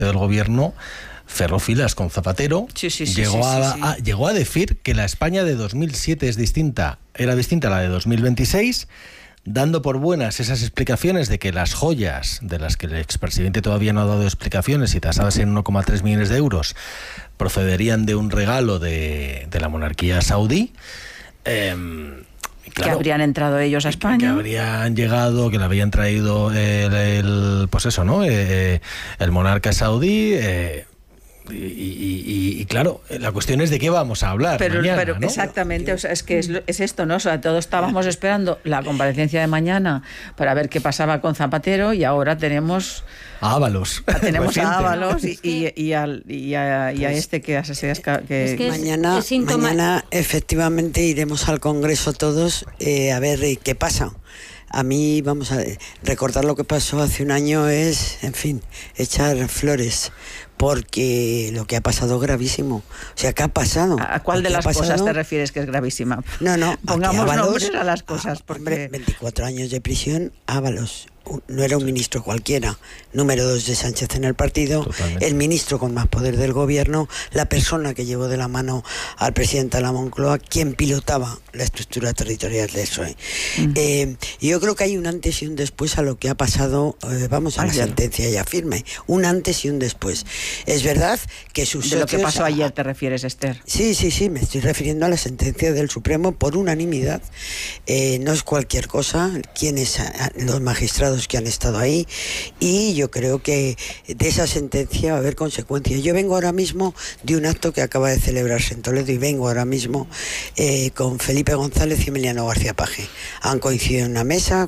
del gobierno cerró filas con Zapatero. Llegó a decir que la España de 2007 era distinta a la de 2026, dando por buenas esas explicaciones de que las joyas, de las que el expresidente todavía no ha dado explicaciones y tasadas en 1,3 millones de euros, procederían de un regalo de la monarquía saudí. Claro, que habrían entrado ellos a España. Que habrían llegado, que le habían traído el monarca saudí. Y claro, la cuestión es de qué vamos a hablar mañana, ¿no? Exactamente, o sea, es que es esto, ¿no? O sea, todos estábamos esperando la comparecencia de mañana para ver qué pasaba con Zapatero y ahora tenemos a Ábalos. Tenemos a Ábalos y a este que mañana efectivamente iremos al Congreso todos a ver qué pasa. A mí, vamos a recordar lo que pasó hace un año es, en fin, echar flores, porque lo que ha pasado es gravísimo. O sea, ¿qué ha pasado? ¿A cuál de las cosas te refieres que es gravísima? No, pongamos Ábalos, nombres a las cosas. Porque... 24 años de prisión, Ábalos. No era un ministro cualquiera, número 2 de Sánchez en el partido. Totalmente. El ministro con más poder del gobierno, la persona que llevó de la mano al presidente de la Moncloa, quien pilotaba la estructura territorial del PSOE. Yo creo que hay un antes y un después a lo que ha pasado, a la sentencia ya firme, un antes y un después. Es verdad que sus socios... ¿De lo que pasó ayer te refieres, Esther? Sí, me estoy refiriendo a la sentencia del Supremo por unanimidad. No es cualquier cosa, los magistrados que han estado ahí, y yo creo que de esa sentencia va a haber consecuencias. Yo vengo ahora mismo de un acto que acaba de celebrarse en Toledo y vengo ahora mismo con Felipe González y Emiliano García Paje. Han coincidido en una mesa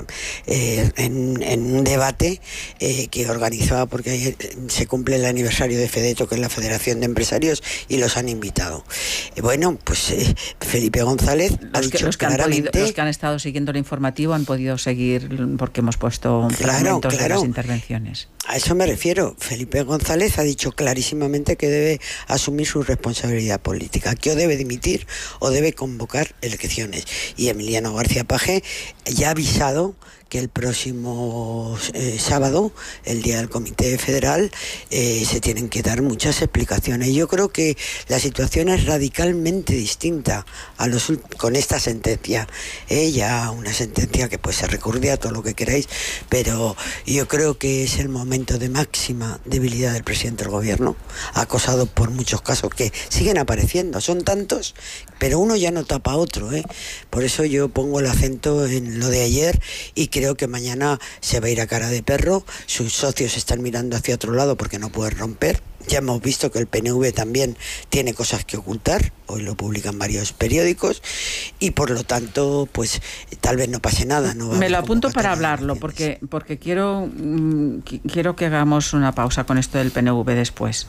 en un debate que organizaba, porque ayer se cumple el aniversario de FEDETO, que es la Federación de Empresarios, y los han invitado. Felipe González ha dicho claramente... Los que han estado siguiendo el informativo han podido seguir, porque hemos puesto fragmentos de las intervenciones. A eso me refiero. Felipe González ha dicho clarísimamente que debe asumir su responsabilidad política, que o debe dimitir o debe convocar elecciones. Y Emiliano García Paje ya ha avisado que el próximo sábado, el día del Comité Federal, se tienen que dar muchas explicaciones. Yo creo que la situación es radicalmente distinta con esta sentencia. Ya una sentencia que puede ser recurrida, todo lo que queráis, pero yo creo que es el momento de máxima debilidad del presidente del gobierno, acosado por muchos casos que siguen apareciendo. Son tantos, pero uno ya no tapa a otro, Por eso yo pongo el acento en lo de ayer y creo que mañana se va a ir a cara de perro. Sus socios están mirando hacia otro lado porque no pueden romper. Ya hemos visto que el PNV también tiene cosas que ocultar, hoy lo publican varios periódicos, y por lo tanto, pues tal vez no pase nada. Me lo apunto para hablarlo, porque quiero que hagamos una pausa con esto del PNV después.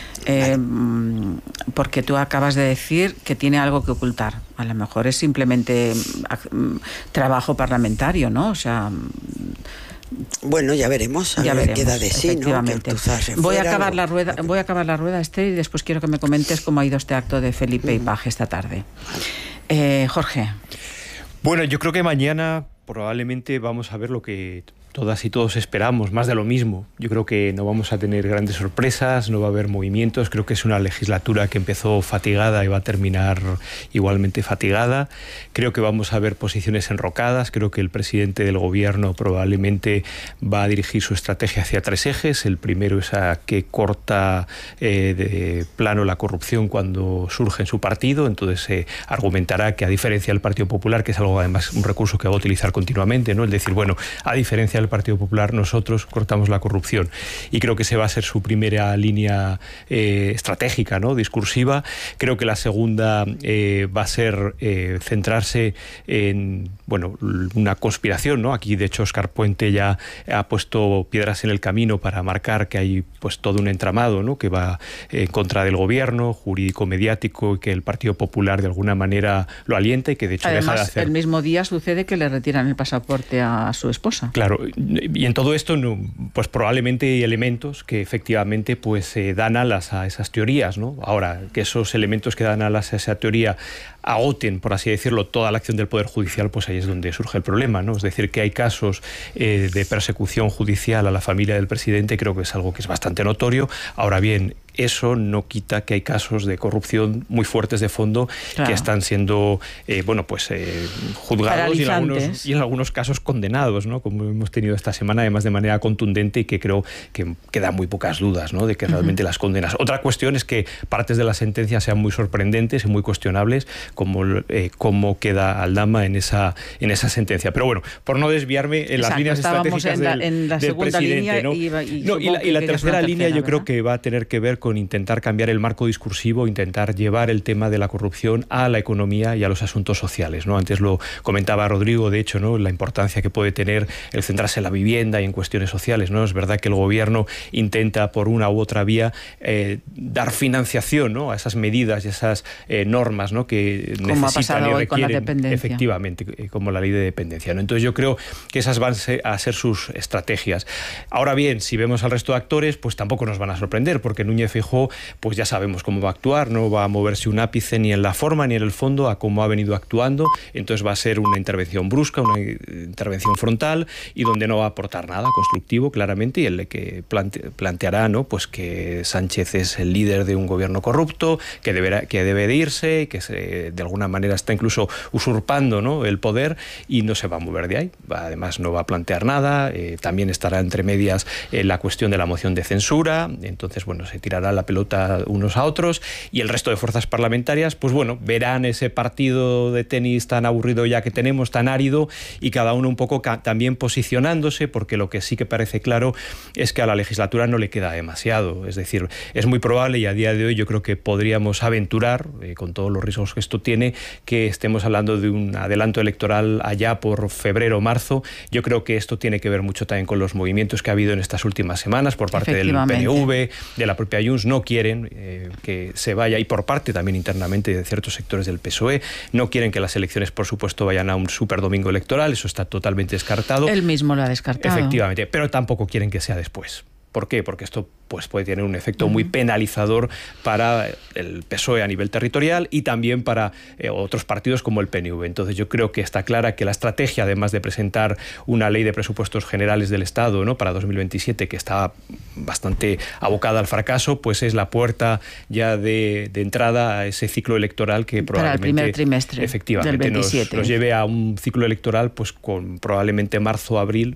Porque tú acabas de decir que tiene algo que ocultar. A lo mejor es simplemente trabajo parlamentario, ¿no? O sea... Bueno, ya veremos, qué da de sí, ¿no? Voy a acabar la rueda, Esther, y después quiero que me comentes cómo ha ido este acto de Felipe y Paje esta tarde. Jorge. Bueno, yo creo que mañana probablemente vamos a ver lo que todas y todos esperamos, más de lo mismo. Yo creo que no vamos a tener grandes sorpresas, no va a haber movimientos. Creo que es una legislatura que empezó fatigada y va a terminar igualmente fatigada. Creo que vamos a ver posiciones enrocadas. Creo que el presidente del gobierno probablemente va a dirigir su estrategia hacia 3 ejes. El primero es a que corta de plano la corrupción cuando surge en su partido. Entonces se argumentará que, a diferencia del Partido Popular, que es algo además un recurso que va a utilizar continuamente, ¿no? El decir, bueno, a diferencia del Partido Popular, nosotros cortamos la corrupción. Y creo que esa va a ser su primera línea estratégica, ¿no? Discursiva. Creo que la segunda va a ser centrarse en, bueno, una conspiración, ¿no? Aquí, de hecho, Óscar Puente ya ha puesto piedras en el camino para marcar que hay, pues, todo un entramado, ¿no? Que va en contra del gobierno, jurídico-mediático, y que el Partido Popular de alguna manera lo alienta y que, de hecho, además, deja de hacer. El mismo día sucede que le retiran el pasaporte a su esposa. Claro, Y en todo esto, pues probablemente hay elementos que efectivamente pues dan alas a esas teorías, ¿no? Ahora, que esos elementos que dan alas a esa teoría agoten, por así decirlo, toda la acción del Poder Judicial, pues ahí es donde surge el problema, ¿no? Es decir, que hay casos de persecución judicial a la familia del presidente, creo que es algo que es bastante notorio. Ahora bien, eso no quita que hay casos de corrupción muy fuertes de fondo, claro, que están siendo juzgados y en algunos casos condenados, ¿no? Como hemos tenido esta semana, además de manera contundente, y que creo que quedan muy pocas dudas, ¿no? De que realmente las condenas. Otra cuestión es que partes de la sentencia sean muy sorprendentes y muy cuestionables, como cómo queda Aldama en esa sentencia. Pero bueno, por no desviarme en las líneas estratégicas del presidente, ¿no? Y la tercera línea yo creo que va a tener que ver con intentar cambiar el marco discursivo, intentar llevar el tema de la corrupción a la economía y a los asuntos sociales, ¿no? Antes lo comentaba Rodrigo, de hecho, ¿no? La importancia que puede tener el centrarse en la vivienda y en cuestiones sociales, ¿no? Es verdad que el gobierno intenta por una u otra vía dar financiación, ¿no? A esas medidas y esas normas, ¿no? Que necesitan y requieren, efectivamente, como la ley de dependencia, ¿no? Entonces yo creo que esas van a ser sus estrategias. Ahora bien, si vemos al resto de actores, pues tampoco nos van a sorprender, porque Núñez Feijóo, pues ya sabemos cómo va a actuar, no va a moverse un ápice ni en la forma ni en el fondo a cómo ha venido actuando. Entonces va a ser una intervención brusca, una intervención frontal, y donde no va a aportar nada constructivo, claramente, y el que planteará, ¿no? Pues que Sánchez es el líder de un gobierno corrupto, que debe de irse, que de alguna manera está incluso usurpando, ¿no? El poder, y no se va a mover de ahí. Además no va a plantear nada. También estará entre medias la cuestión de la moción de censura. Entonces, bueno, se tirará la pelota unos a otros, y el resto de fuerzas parlamentarias, pues bueno, verán ese partido de tenis tan aburrido ya que tenemos, tan árido, y cada uno un poco también posicionándose, porque lo que sí que parece claro es que a la legislatura no le queda demasiado. Es decir, es muy probable, y a día de hoy yo creo que podríamos aventurar, con todos los riesgos que esto tiene, que estemos hablando de un adelanto electoral allá por febrero o marzo. Yo creo que esto tiene que ver mucho también con los movimientos que ha habido en estas últimas semanas por parte del PNV, de la propia Junts. No quieren que se vaya, y por parte también internamente de ciertos sectores del PSOE, no quieren que las elecciones, por supuesto, vayan a un superdomingo electoral. Eso está totalmente descartado. Él mismo lo ha descartado. Efectivamente, pero tampoco quieren que sea después. ¿Por qué? Porque esto pues puede tener un efecto muy penalizador para el PSOE a nivel territorial, y también para otros partidos como el PNV. Entonces yo creo que está clara que la estrategia, además de presentar una ley de presupuestos generales del Estado, ¿no? Para 2027, que está bastante abocada al fracaso, pues es la puerta ya de entrada a ese ciclo electoral que probablemente para el primer trimestre efectivamente del 27. Nos lleve a un ciclo electoral pues con probablemente marzo, abril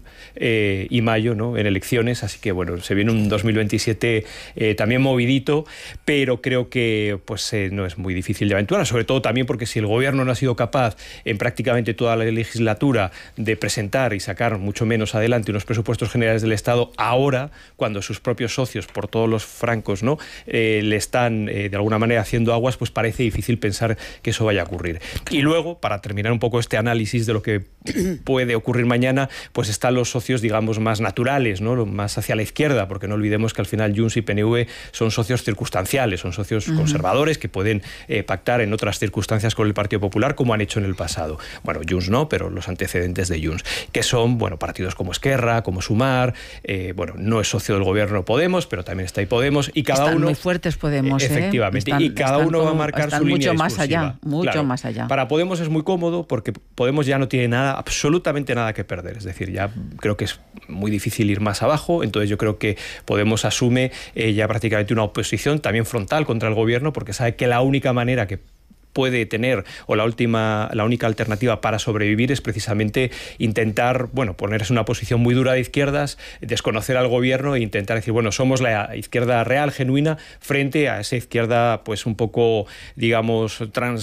y mayo, ¿no? En elecciones. Así que bueno, se viene un 2027 también movidito, pero creo que pues no es muy difícil de aventurar, sobre todo también porque si el gobierno no ha sido capaz en prácticamente toda la legislatura de presentar y sacar mucho menos adelante unos presupuestos generales del Estado, ahora, cuando sus propios socios por todos los francos, ¿no? Le están de alguna manera haciendo aguas, pues parece difícil pensar que eso vaya a ocurrir. Y luego, para terminar un poco este análisis de lo que puede ocurrir mañana, pues están los socios, digamos, más naturales, ¿no? Más hacia la izquierda, porque no olvidemos que al final Junts y PNV son socios circunstanciales, son socios conservadores que pueden pactar en otras circunstancias con el Partido Popular, como han hecho en el pasado. Bueno, Junts no, pero los antecedentes de Junts, que son, bueno, partidos como Esquerra, como Sumar, bueno, no es socio del gobierno Podemos, pero también está ahí Podemos, y cada están uno... muy fuertes Podemos, efectivamente, y cada uno va a marcar su línea mucho discursiva. Más allá, mucho claro, más allá. Para Podemos es muy cómodo, porque Podemos ya no tiene nada, absolutamente nada que perder, es decir, ya creo que es muy difícil ir más abajo. Entonces yo creo que Podemos asume ya prácticamente una oposición también frontal contra el gobierno, porque sabe que la única manera que puede tener, o la única alternativa para sobrevivir, es precisamente intentar, bueno, ponerse en una posición muy dura de izquierdas, desconocer al gobierno e intentar decir, bueno, somos la izquierda real, genuina, frente a esa izquierda pues un poco, digamos,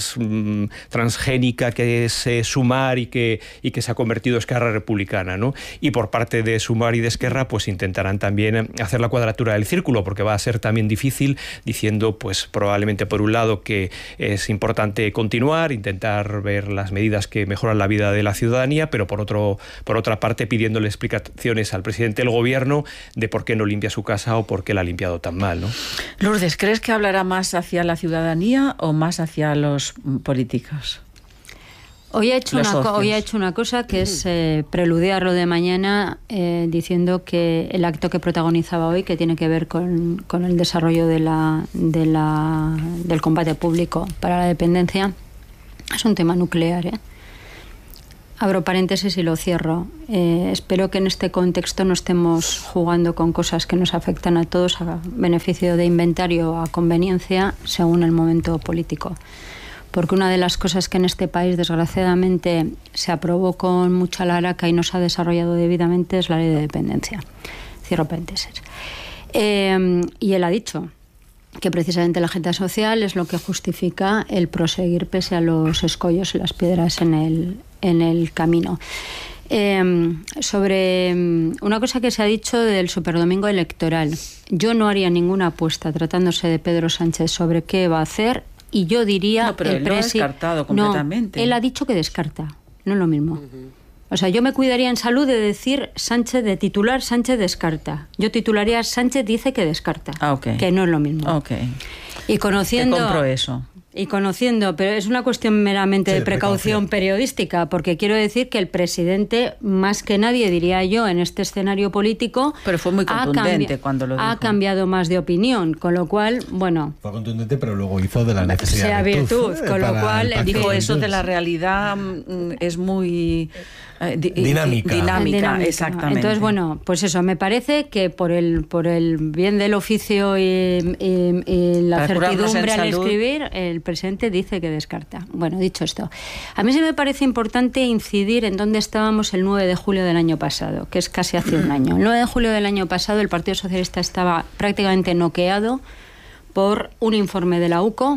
transgénica que es Sumar y que se ha convertido en Esquerra Republicana, ¿no? Y por parte de Sumar y de Esquerra pues intentarán también hacer la cuadratura del círculo, porque va a ser también difícil, diciendo pues probablemente por un lado que es importante continuar, intentar ver las medidas que mejoran la vida de la ciudadanía, pero por otra parte pidiéndole explicaciones al presidente del gobierno de por qué no limpia su casa o por qué la ha limpiado tan mal, ¿no? Lourdes, ¿crees que hablará más hacia la ciudadanía o más hacia los políticos? Hoy ha hecho una cosa que es preludiar lo de mañana, diciendo que el acto que protagonizaba hoy, que tiene que ver con el desarrollo del combate público para la dependencia, es un tema nuclear, Abro paréntesis y lo cierro. Espero que en este contexto no estemos jugando con cosas que nos afectan a todos a beneficio de inventario o a conveniencia según el momento político. Porque una de las cosas que en este país, desgraciadamente, se aprobó con mucha laraca y no se ha desarrollado debidamente es la ley de dependencia. Cierro paréntesis. Y él ha dicho que precisamente la agenda social es lo que justifica el proseguir pese a los escollos y las piedras en el camino. Sobre una cosa que se ha dicho del superdomingo electoral. Yo no haría ninguna apuesta tratándose de Pedro Sánchez sobre qué va a hacer. Y yo diría... No, pero él lo ha descartado completamente. No, él ha dicho que descarta. No es lo mismo. O sea, yo me cuidaría en salud de decir Sánchez, de titular Sánchez descarta. Yo titularía Sánchez dice que descarta. Que no es lo mismo. Y conociendo... Te compro eso. Y conociendo, pero es una cuestión meramente de precaución periodística, porque quiero decir que el presidente, más que nadie, diría yo, en este escenario político... Pero fue muy contundente cuando lo dijo. Ha cambiado más de opinión, con lo cual, bueno... Fue contundente, pero luego hizo de la necesidad virtud, con lo cual... Dijo eso de la realidad es muy... dinámica, exactamente. Entonces, bueno, pues eso, me parece que por el bien del oficio y la certidumbre al escribir, el presidente dice que descarta. Bueno, dicho esto, a mí sí me parece importante incidir en dónde estábamos el 9 de julio del año pasado, que es casi hace un año. El 9 de julio del año pasado el Partido Socialista estaba prácticamente noqueado por un informe de la UCO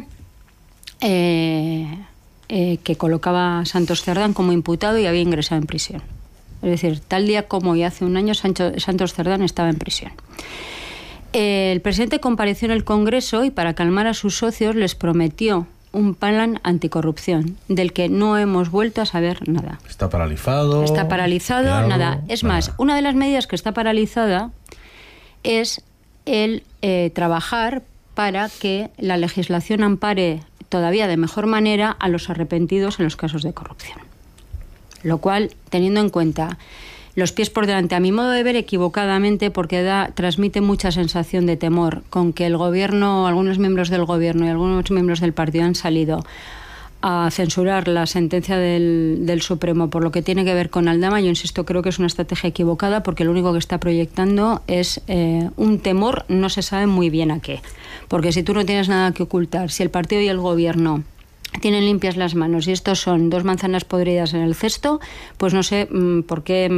que colocaba a Santos Cerdán como imputado y había ingresado en prisión. Es decir, tal día como hoy hace un año Santos Cerdán estaba en prisión. El presidente compareció en el Congreso y para calmar a sus socios les prometió un plan anticorrupción del que no hemos vuelto a saber nada. Está paralizado. Está paralizado, nada. Es más, una de las medidas que está paralizada es el trabajar para que la legislación ampare todavía de mejor manera a los arrepentidos en los casos de corrupción. Lo cual, teniendo en cuenta los pies por delante, a mi modo de ver equivocadamente, porque transmite mucha sensación de temor con que el gobierno, algunos miembros del gobierno y algunos miembros del partido han salido a censurar la sentencia del Supremo por lo que tiene que ver con Aldama. Yo insisto, creo que es una estrategia equivocada porque lo único que está proyectando es un temor, no se sabe muy bien a qué. Porque si tú no tienes nada que ocultar, si el partido y el gobierno tienen limpias las manos y estos son dos manzanas podridas en el cesto, pues no sé por qué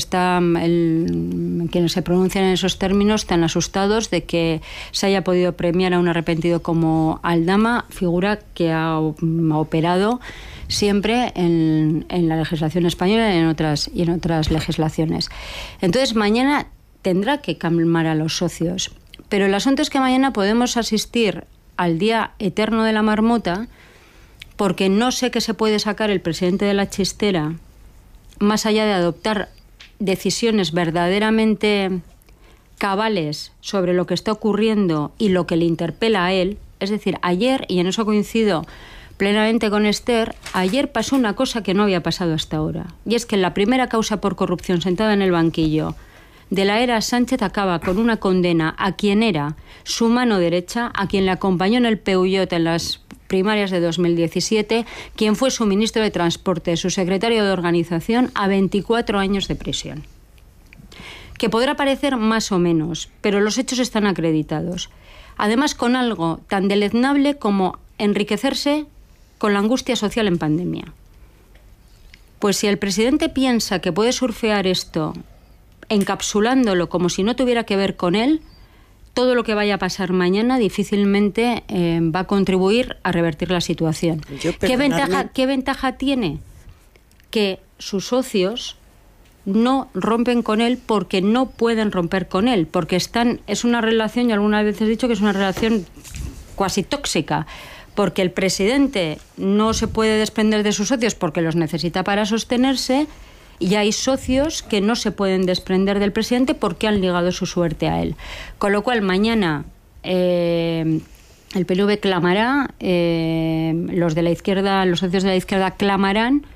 quienes se pronuncian en esos términos tan asustados de que se haya podido premiar a un arrepentido como Aldama, figura que ha operado siempre en la legislación española y en otras legislaciones. Entonces mañana tendrá que calmar a los socios, pero el asunto es que mañana podemos asistir al día eterno de la marmota, porque no sé qué se puede sacar el presidente de la chistera más allá de adoptar decisiones verdaderamente cabales sobre lo que está ocurriendo y lo que le interpela a él. Es decir, ayer, y en eso coincido plenamente con Esther, ayer pasó una cosa que no había pasado hasta ahora, y es que la primera causa por corrupción sentada en el banquillo de la era Sánchez acaba con una condena a quien era su mano derecha, a quien le acompañó en el Peugeot en las primarias de 2017, quien fue su ministro de Transporte, su secretario de Organización, a 24 años de prisión. Que podrá parecer más o menos, pero los hechos están acreditados. Además, con algo tan deleznable como enriquecerse con la angustia social en pandemia. Pues si el presidente piensa que puede surfear esto encapsulándolo como si no tuviera que ver con él, todo lo que vaya a pasar mañana difícilmente va a contribuir a revertir la situación. ¿Qué ventaja tiene? Que sus socios no rompen con él porque no pueden romper con él, porque es una relación, y algunas veces he dicho que es una relación cuasi tóxica, porque el presidente no se puede desprender de sus socios porque los necesita para sostenerse, y hay socios que no se pueden desprender del presidente porque han ligado su suerte a él. Con lo cual, mañana el PNV clamará, los de la izquierda, los socios de la izquierda clamarán,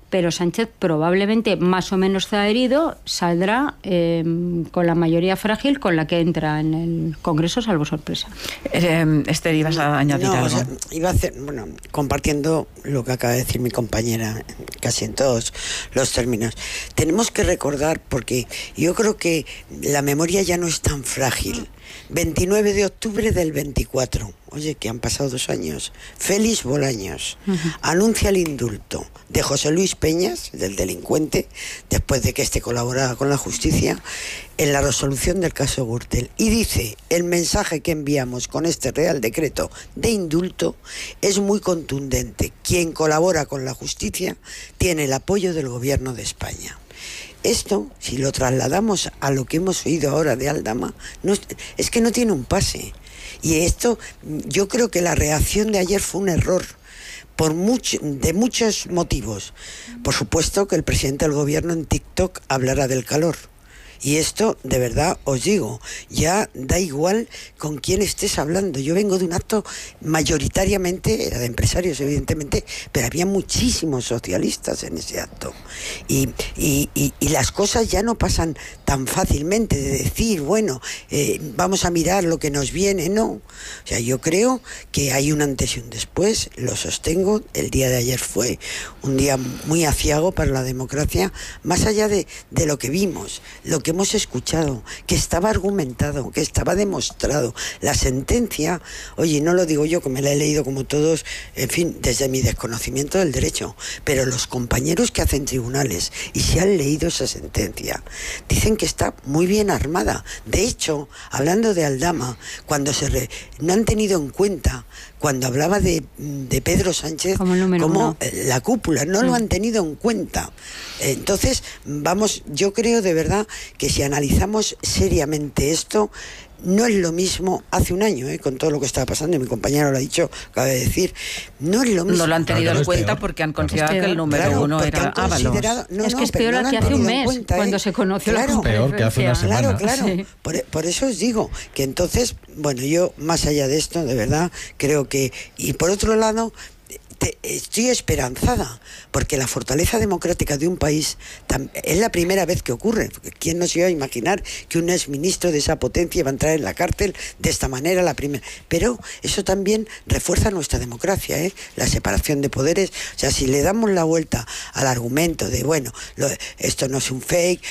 pero Sánchez probablemente más o menos zaherido saldrá con la mayoría frágil con la que entra en el Congreso, salvo sorpresa. Esther, ¿ibas a añadir algo? O sea, iba a hacer, compartiendo lo que acaba de decir mi compañera casi en todos los términos. Tenemos que recordar, porque yo creo que la memoria ya no es tan frágil. 29 de octubre del 24, oye, que han pasado 2 años. Félix Bolaños anuncia el indulto de José Luis Peñas, del delincuente, después de que éste colaborara con la justicia en la resolución del caso Gürtel, y dice: el mensaje que enviamos con este Real Decreto de indulto es muy contundente. Quien colabora con la justicia tiene el apoyo del Gobierno de España. Esto, si lo trasladamos a lo que hemos oído ahora de Aldama, es que no tiene un pase. Y esto, yo creo que la reacción de ayer fue un error, de muchos motivos. Por supuesto que el presidente del gobierno en TikTok hablará del calor. Y esto, de verdad, os digo, ya da igual con quién estés hablando. Yo vengo de un acto mayoritariamente, era de empresarios evidentemente, pero había muchísimos socialistas en ese acto. Y las cosas ya no pasan tan fácilmente de decir, bueno, vamos a mirar lo que nos viene, no. O sea, yo creo que hay un antes y un después, lo sostengo. El día de ayer fue un día muy aciago para la democracia, más allá de lo que vimos, lo que hemos escuchado, que estaba argumentado, que estaba demostrado. La sentencia, oye, no lo digo yo, que me la he leído como todos, en fin, desde mi desconocimiento del derecho, pero los compañeros que hacen tribunales y se han leído esa sentencia, dicen que está muy bien armada. De hecho, hablando de Aldama, cuando no han tenido en cuenta, cuando hablaba de Pedro Sánchez como la cúpula, no lo han tenido en cuenta. Entonces, yo creo de verdad que si analizamos seriamente esto, no es lo mismo hace un año, con todo lo que estaba pasando, y mi compañero lo ha dicho, acaba de decir, no es lo mismo. No lo han tenido en cuenta porque han considerado que el número uno era Ábalos. Es que es peor que hace un mes, cuando se conoció la conferencia. Peor que hace una semana. Claro. Sí. Por eso os digo que entonces, bueno, yo más allá de esto, de verdad, creo que... Y por otro lado... estoy esperanzada, porque la fortaleza democrática de un país es la primera vez que ocurre. ¿Quién nos iba a imaginar que un exministro de esa potencia iba a entrar en la cárcel de esta manera, la primera? Pero eso también refuerza nuestra democracia, la separación de poderes. O sea, si le damos la vuelta al argumento de, bueno, esto no es un fake,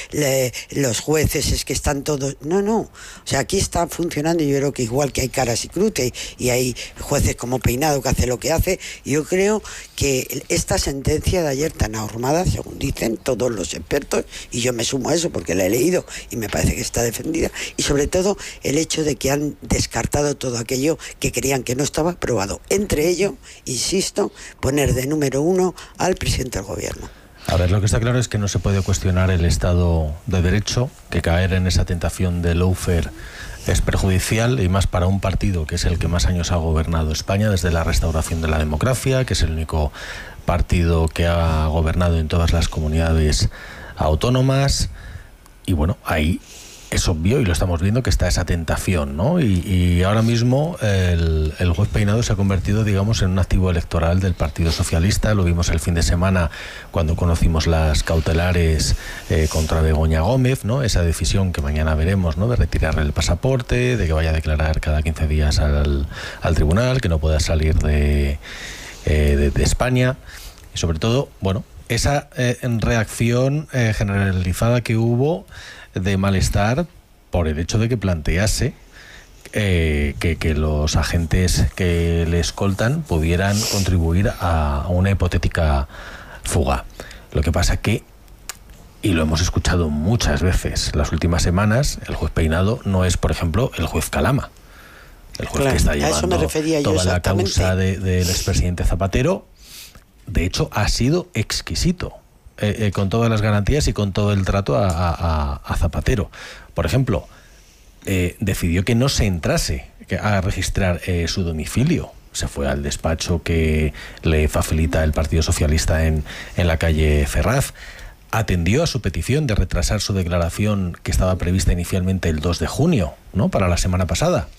los jueces es que están todos... No. O sea, aquí está funcionando, y yo creo que igual que hay caras y cruces, y hay jueces como Peinado que hace lo que hace, yo creo que esta sentencia de ayer tan ahormada, según dicen todos los expertos, y yo me sumo a eso porque la he leído y me parece que está defendida, y sobre todo el hecho de que han descartado todo aquello que creían que no estaba probado. Entre ello, insisto, poner de número 1 al presidente del gobierno. A ver, lo que está claro es que no se puede cuestionar el Estado de Derecho, que caer en esa tentación de lawfare es perjudicial, y más para un partido que es el que más años ha gobernado España desde la restauración de la democracia, que es el único partido que ha gobernado en todas las comunidades autónomas. Y bueno, ahí es obvio, y lo estamos viendo, que está esa tentación, ¿no? Y ahora mismo el juez Peinado se ha convertido, digamos, en un activo electoral del Partido Socialista. Lo vimos el fin de semana cuando conocimos las cautelares contra Begoña Gómez, ¿no? Esa decisión que mañana veremos, ¿no? De retirarle el pasaporte, de que vaya a declarar cada 15 días al tribunal, que no pueda salir de España. Y sobre todo, bueno, esa reacción generalizada que hubo de malestar por el hecho de que plantease que los agentes que le escoltan pudieran contribuir a una hipotética fuga. Lo que pasa que, y lo hemos escuchado muchas veces las últimas semanas, el juez Peinado no es, por ejemplo, el juez Calama, el juez que está llevando toda la causa del expresidente Zapatero. De hecho, ha sido exquisito, con todas las garantías y con todo el trato a Zapatero. Por ejemplo, decidió que no se entrase a registrar su domicilio. Se fue al despacho que le facilita el Partido Socialista en la calle Ferraz. Atendió a su petición de retrasar su declaración, que estaba prevista inicialmente el 2 de junio, ¿no?, para la semana pasada.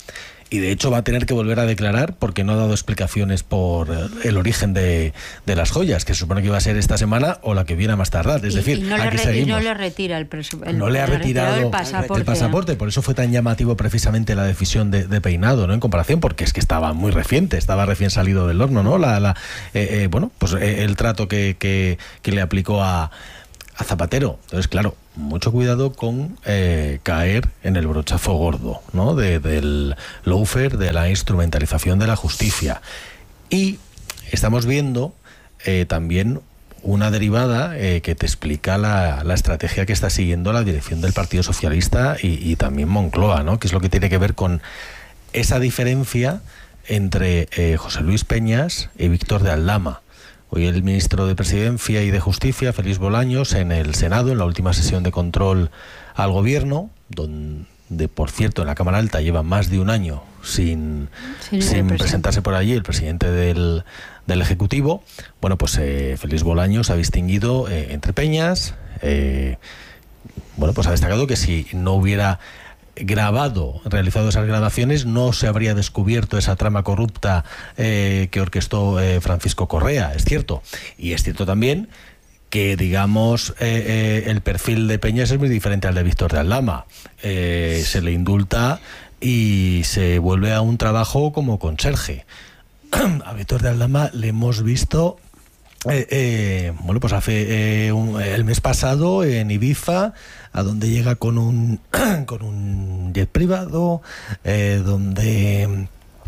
y de hecho va a tener que volver a declarar porque no ha dado explicaciones por el origen de las joyas, que se supone que iba a ser esta semana o la que viene a más tardar. Es decir, aquí seguimos. No le retira no le ha retirado el pasaporte. Por eso fue tan llamativo precisamente la decisión de Peinado, ¿no? En comparación, porque es que estaba muy reciente, estaba recién salido del horno, ¿no? El trato que le aplicó a Zapatero. Entonces, claro, mucho cuidado con caer en el brochazo gordo, ¿no? Del lawfare, de la instrumentalización de la justicia. Y estamos viendo también una derivada que te explica la estrategia que está siguiendo la dirección del Partido Socialista y también Moncloa, ¿no? Que es lo que tiene que ver con esa diferencia entre José Luis Peñas y Víctor de Aldama. Hoy el ministro de Presidencia y de Justicia, Félix Bolaños, en el Senado, en la última sesión de control al Gobierno, donde, por cierto, en la Cámara Alta lleva más de un año sin presentarse por allí el presidente del Ejecutivo. Bueno, pues Félix Bolaños ha distinguido entre Peñas. Pues ha destacado que si no hubiera realizado esas grabaciones, no se habría descubierto esa trama corrupta que orquestó Francisco Correa, es cierto. Y es cierto también que, digamos, el perfil de Peñas es muy diferente al de Víctor de Aldama. Se le indulta y se vuelve a un trabajo como conserje. A Víctor de Aldama le hemos visto hace el mes pasado en Ibiza, a donde llega con un jet privado, donde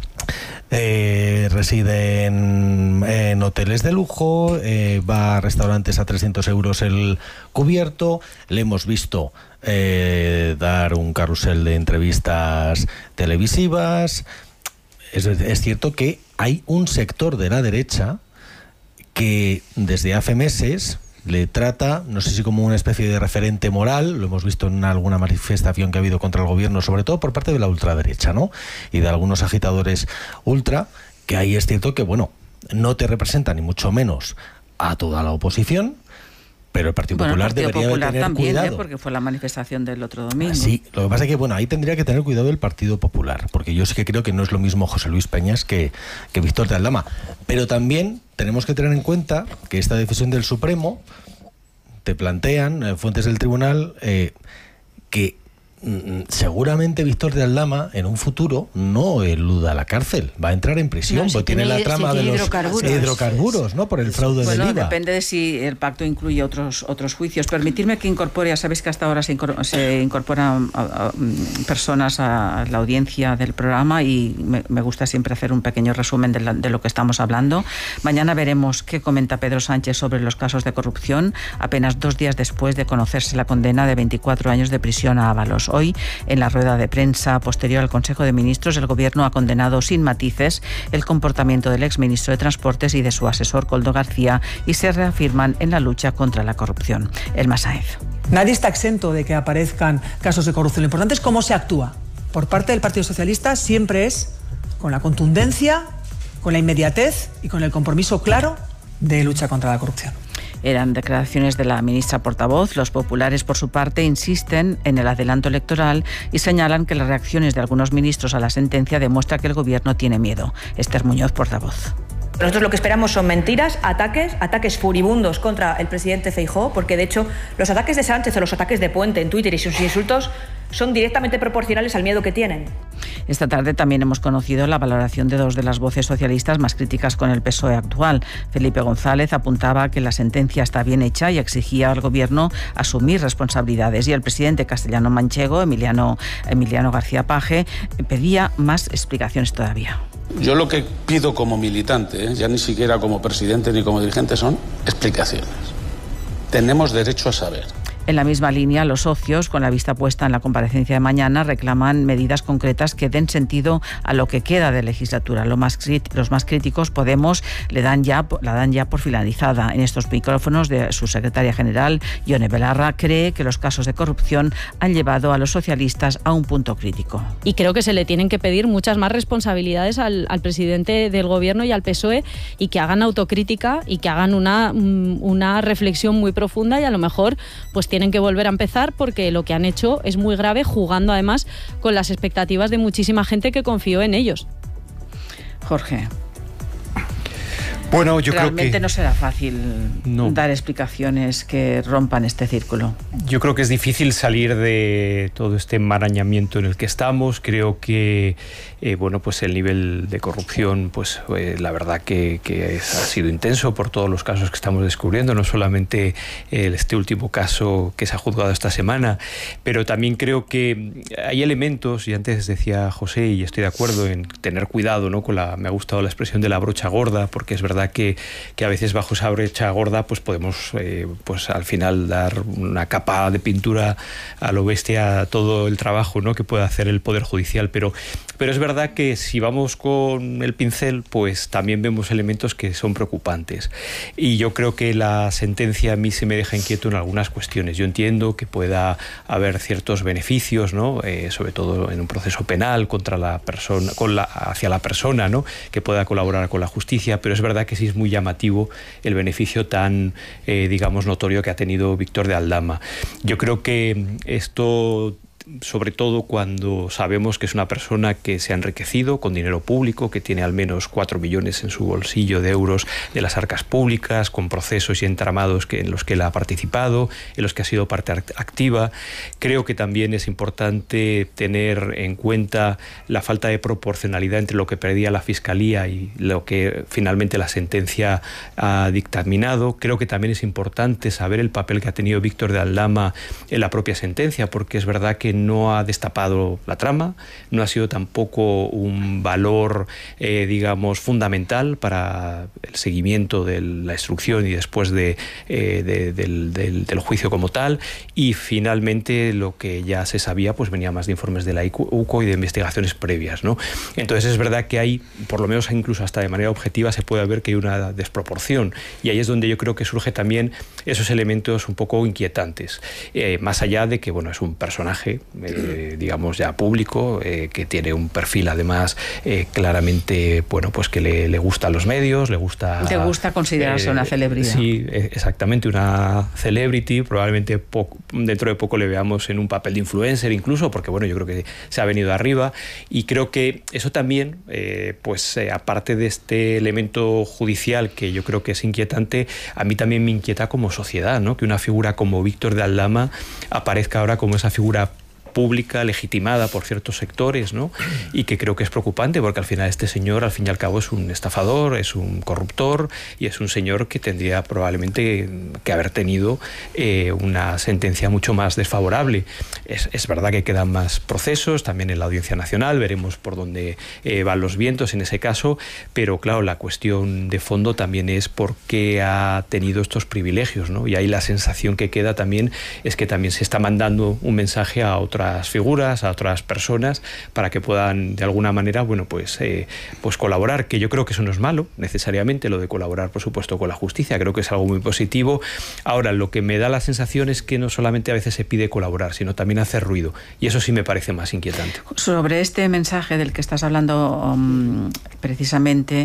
reside en hoteles de lujo, va a restaurantes a 300 euros el cubierto. Le hemos visto dar un carrusel de entrevistas televisivas. Es cierto que hay un sector de la derecha que desde hace meses le trata, no sé si como una especie de referente moral, lo hemos visto en alguna manifestación que ha habido contra el gobierno, sobre todo por parte de la ultraderecha, ¿no? Y de algunos agitadores ultra, que ahí es cierto que, no te representa ni mucho menos a toda la oposición, pero el Partido Popular debería tener también, cuidado. Porque fue la manifestación del otro domingo. Sí, lo que pasa es que ahí tendría que tener cuidado el Partido Popular, porque yo sí que creo que no es lo mismo José Luis Peñas que Víctor de Aldama. Pero también tenemos que tener en cuenta que esta decisión del Supremo te plantean fuentes del tribunal que seguramente Víctor de Aldama en un futuro no eluda la cárcel, va a entrar en prisión, porque tiene la trama de los hidrocarburos, ¿no? Por el fraude del IVA. Depende de si el pacto incluye otros juicios. Permitidme que incorpore, ya sabéis que hasta ahora se incorporan personas a la audiencia del programa y me gusta siempre hacer un pequeño resumen de lo que estamos hablando. Mañana veremos qué comenta Pedro Sánchez sobre los casos de corrupción, apenas 2 días después de conocerse la condena de 24 años de prisión a Ábalos. Hoy, en la rueda de prensa posterior al Consejo de Ministros, el Gobierno ha condenado sin matices el comportamiento del exministro de Transportes y de su asesor Koldo García y se reafirman en la lucha contra la corrupción. Elma Sáenz. Nadie está exento de que aparezcan casos de corrupción. Lo importante es cómo se actúa. Por parte del Partido Socialista siempre es con la contundencia, con la inmediatez y con el compromiso claro de lucha contra la corrupción. Eran declaraciones de la ministra portavoz. Los populares, por su parte, insisten en el adelanto electoral y señalan que las reacciones de algunos ministros a la sentencia demuestran que el Gobierno tiene miedo. Esther Muñoz, portavoz. Nosotros lo que esperamos son mentiras, ataques furibundos contra el presidente Feijóo, porque de hecho los ataques de Sánchez o los ataques de Puente en Twitter y sus insultos son directamente proporcionales al miedo que tienen. Esta tarde también hemos conocido la valoración de 2 de las voces socialistas más críticas con el PSOE actual. Felipe González apuntaba que la sentencia está bien hecha y exigía al Gobierno asumir responsabilidades. Y el presidente castellano-manchego, Emiliano García Paje, pedía más explicaciones todavía. Yo lo que pido como militante, ya ni siquiera como presidente ni como dirigente, son explicaciones. Tenemos derecho a saber. En la misma línea, los socios, con la vista puesta en la comparecencia de mañana, reclaman medidas concretas que den sentido a lo que queda de legislatura. Los más críticos, Podemos, la dan ya por finalizada. En estos micrófonos de su secretaria general, Ione Belarra, cree que los casos de corrupción han llevado a los socialistas a un punto crítico. Y creo que se le tienen que pedir muchas más responsabilidades al presidente del Gobierno y al PSOE, y que hagan autocrítica y que hagan una reflexión muy profunda y a lo mejor pues tienen que volver a empezar porque lo que han hecho es muy grave, jugando además con las expectativas de muchísima gente que confió en ellos. Jorge. Bueno, yo realmente creo que no será fácil dar explicaciones que rompan este círculo. Yo creo que es difícil salir de todo este enmarañamiento en el que estamos. Creo que bueno, pues el nivel de corrupción, pues la verdad que ha sido intenso por todos los casos que estamos descubriendo, no solamente este último caso que se ha juzgado esta semana, pero también creo que hay elementos, y antes decía José, y estoy de acuerdo en tener cuidado, ¿no? Me ha gustado la expresión de la brocha gorda, porque es verdad que a veces bajo esa brocha gorda pues podemos pues al final dar una capa de pintura a lo bestia a todo el trabajo, ¿no? que puede hacer el Poder Judicial, pero es verdad que si vamos con el pincel pues también vemos elementos que son preocupantes, y yo creo que la sentencia a mí se me deja inquieto en algunas cuestiones. Yo entiendo que pueda haber ciertos beneficios, ¿no? Sobre todo en un proceso penal contra la persona, hacia la persona, ¿no? que pueda colaborar con la justicia, pero es verdad que sí es muy llamativo el beneficio tan, digamos, notorio que ha tenido Víctor de Aldama. Yo creo que esto, sobre todo cuando sabemos que es una persona que se ha enriquecido con dinero público, que tiene al menos 4 millones en su bolsillo de euros de las arcas públicas, con procesos y entramados en los que él ha participado, en los que ha sido parte activa. Creo que también es importante tener en cuenta la falta de proporcionalidad entre lo que pedía la Fiscalía y lo que finalmente la sentencia ha dictaminado. Creo que también es importante saber el papel que ha tenido Víctor de Aldama en la propia sentencia, porque es verdad que no ha destapado la trama, no ha sido tampoco un valor, digamos, fundamental para el seguimiento de la instrucción y después del juicio como tal, y finalmente lo que ya se sabía pues venía más de informes de la UCO y de investigaciones previas, ¿no? Entonces es verdad que hay, por lo menos incluso hasta de manera objetiva, se puede ver que hay una desproporción, y ahí es donde yo creo que surge también esos elementos un poco inquietantes, más allá de que, bueno, es un personaje digamos ya público, que tiene un perfil además claramente, bueno, pues que le gustan los medios, le gusta considerarse una celebridad. Sí, exactamente, una celebrity. Probablemente dentro de poco le veamos en un papel de influencer incluso, porque bueno, yo creo que se ha venido arriba, y creo que eso también, aparte de este elemento judicial que yo creo que es inquietante, a mí también me inquieta como sociedad, ¿no? Que una figura como Víctor de Aldama aparezca ahora como esa figura pública, legitimada por ciertos sectores, ¿no? Y que creo que es preocupante, porque al final este señor, al fin y al cabo, es un estafador, es un corruptor, y es un señor que tendría probablemente que haber tenido una sentencia mucho más desfavorable. Es verdad que quedan más procesos, también en la Audiencia Nacional, veremos por dónde van los vientos en ese caso, pero claro, la cuestión de fondo también es por qué ha tenido estos privilegios, ¿no? Y ahí la sensación que queda también es que también se está mandando un mensaje a otras figuras, a otras personas, para que puedan de alguna manera, bueno, pues colaborar, que yo creo que eso no es malo necesariamente, lo de colaborar por supuesto con la justicia, creo que es algo muy positivo. Ahora, lo que me da la sensación es que no solamente a veces se pide colaborar, sino también hacer ruido, y eso sí me parece más inquietante. Sobre este mensaje del que estás hablando precisamente,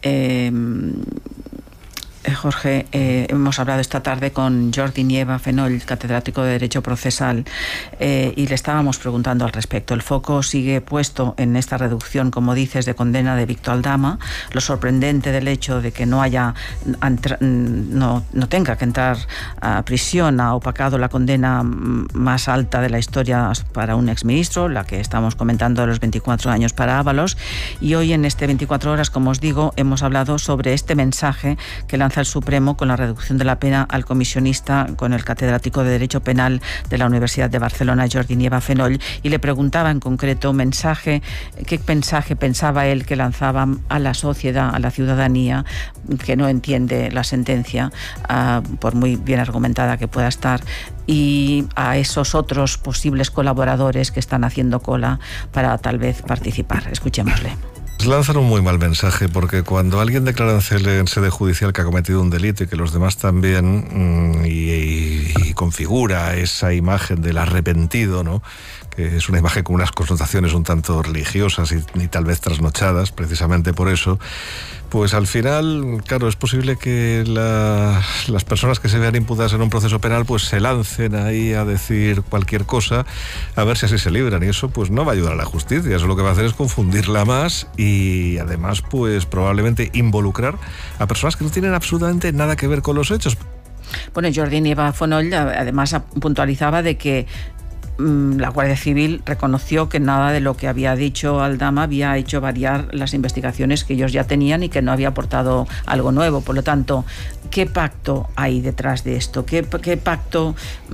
Jorge, hemos hablado esta tarde con Jordi Nieva Fenoll, catedrático de Derecho Procesal, y le estábamos preguntando al respecto. El foco sigue puesto en esta reducción, como dices, de condena de Víctor Aldama. Lo sorprendente del hecho de que no tenga que entrar a prisión ha opacado la condena más alta de la historia para un exministro, la que estamos comentando de los 24 años para Ábalos. Y hoy en este 24 horas, como os digo, hemos hablado sobre este mensaje que lanza el Supremo con la reducción de la pena al comisionista, con el catedrático de Derecho Penal de la Universidad de Barcelona, Jordi Nieva Fenoll, y le preguntaba en concreto qué mensaje pensaba él que lanzaba a la sociedad, a la ciudadanía, que no entiende la sentencia, por muy bien argumentada que pueda estar, y a esos otros posibles colaboradores que están haciendo cola para tal vez participar. Escuchémosle. Lanzan un muy mal mensaje, porque cuando alguien declara en sede judicial que ha cometido un delito y que los demás también, y configura esa imagen del arrepentido, ¿no?, es una imagen con unas connotaciones un tanto religiosas y tal vez trasnochadas, precisamente por eso, pues al final, claro, es posible que las personas que se vean imputadas en un proceso penal pues se lancen ahí a decir cualquier cosa, a ver si así se libran, y eso pues no va a ayudar a la justicia, eso lo que va a hacer es confundirla más y además pues probablemente involucrar a personas que no tienen absolutamente nada que ver con los hechos. Bueno, Jordi Nieva Fonoll además puntualizaba de que la Guardia Civil reconoció que nada de lo que había dicho Aldama había hecho variar las investigaciones que ellos ya tenían y que no había aportado algo nuevo. Por lo tanto, ¿qué pacto hay detrás de esto? ¿Qué pacto,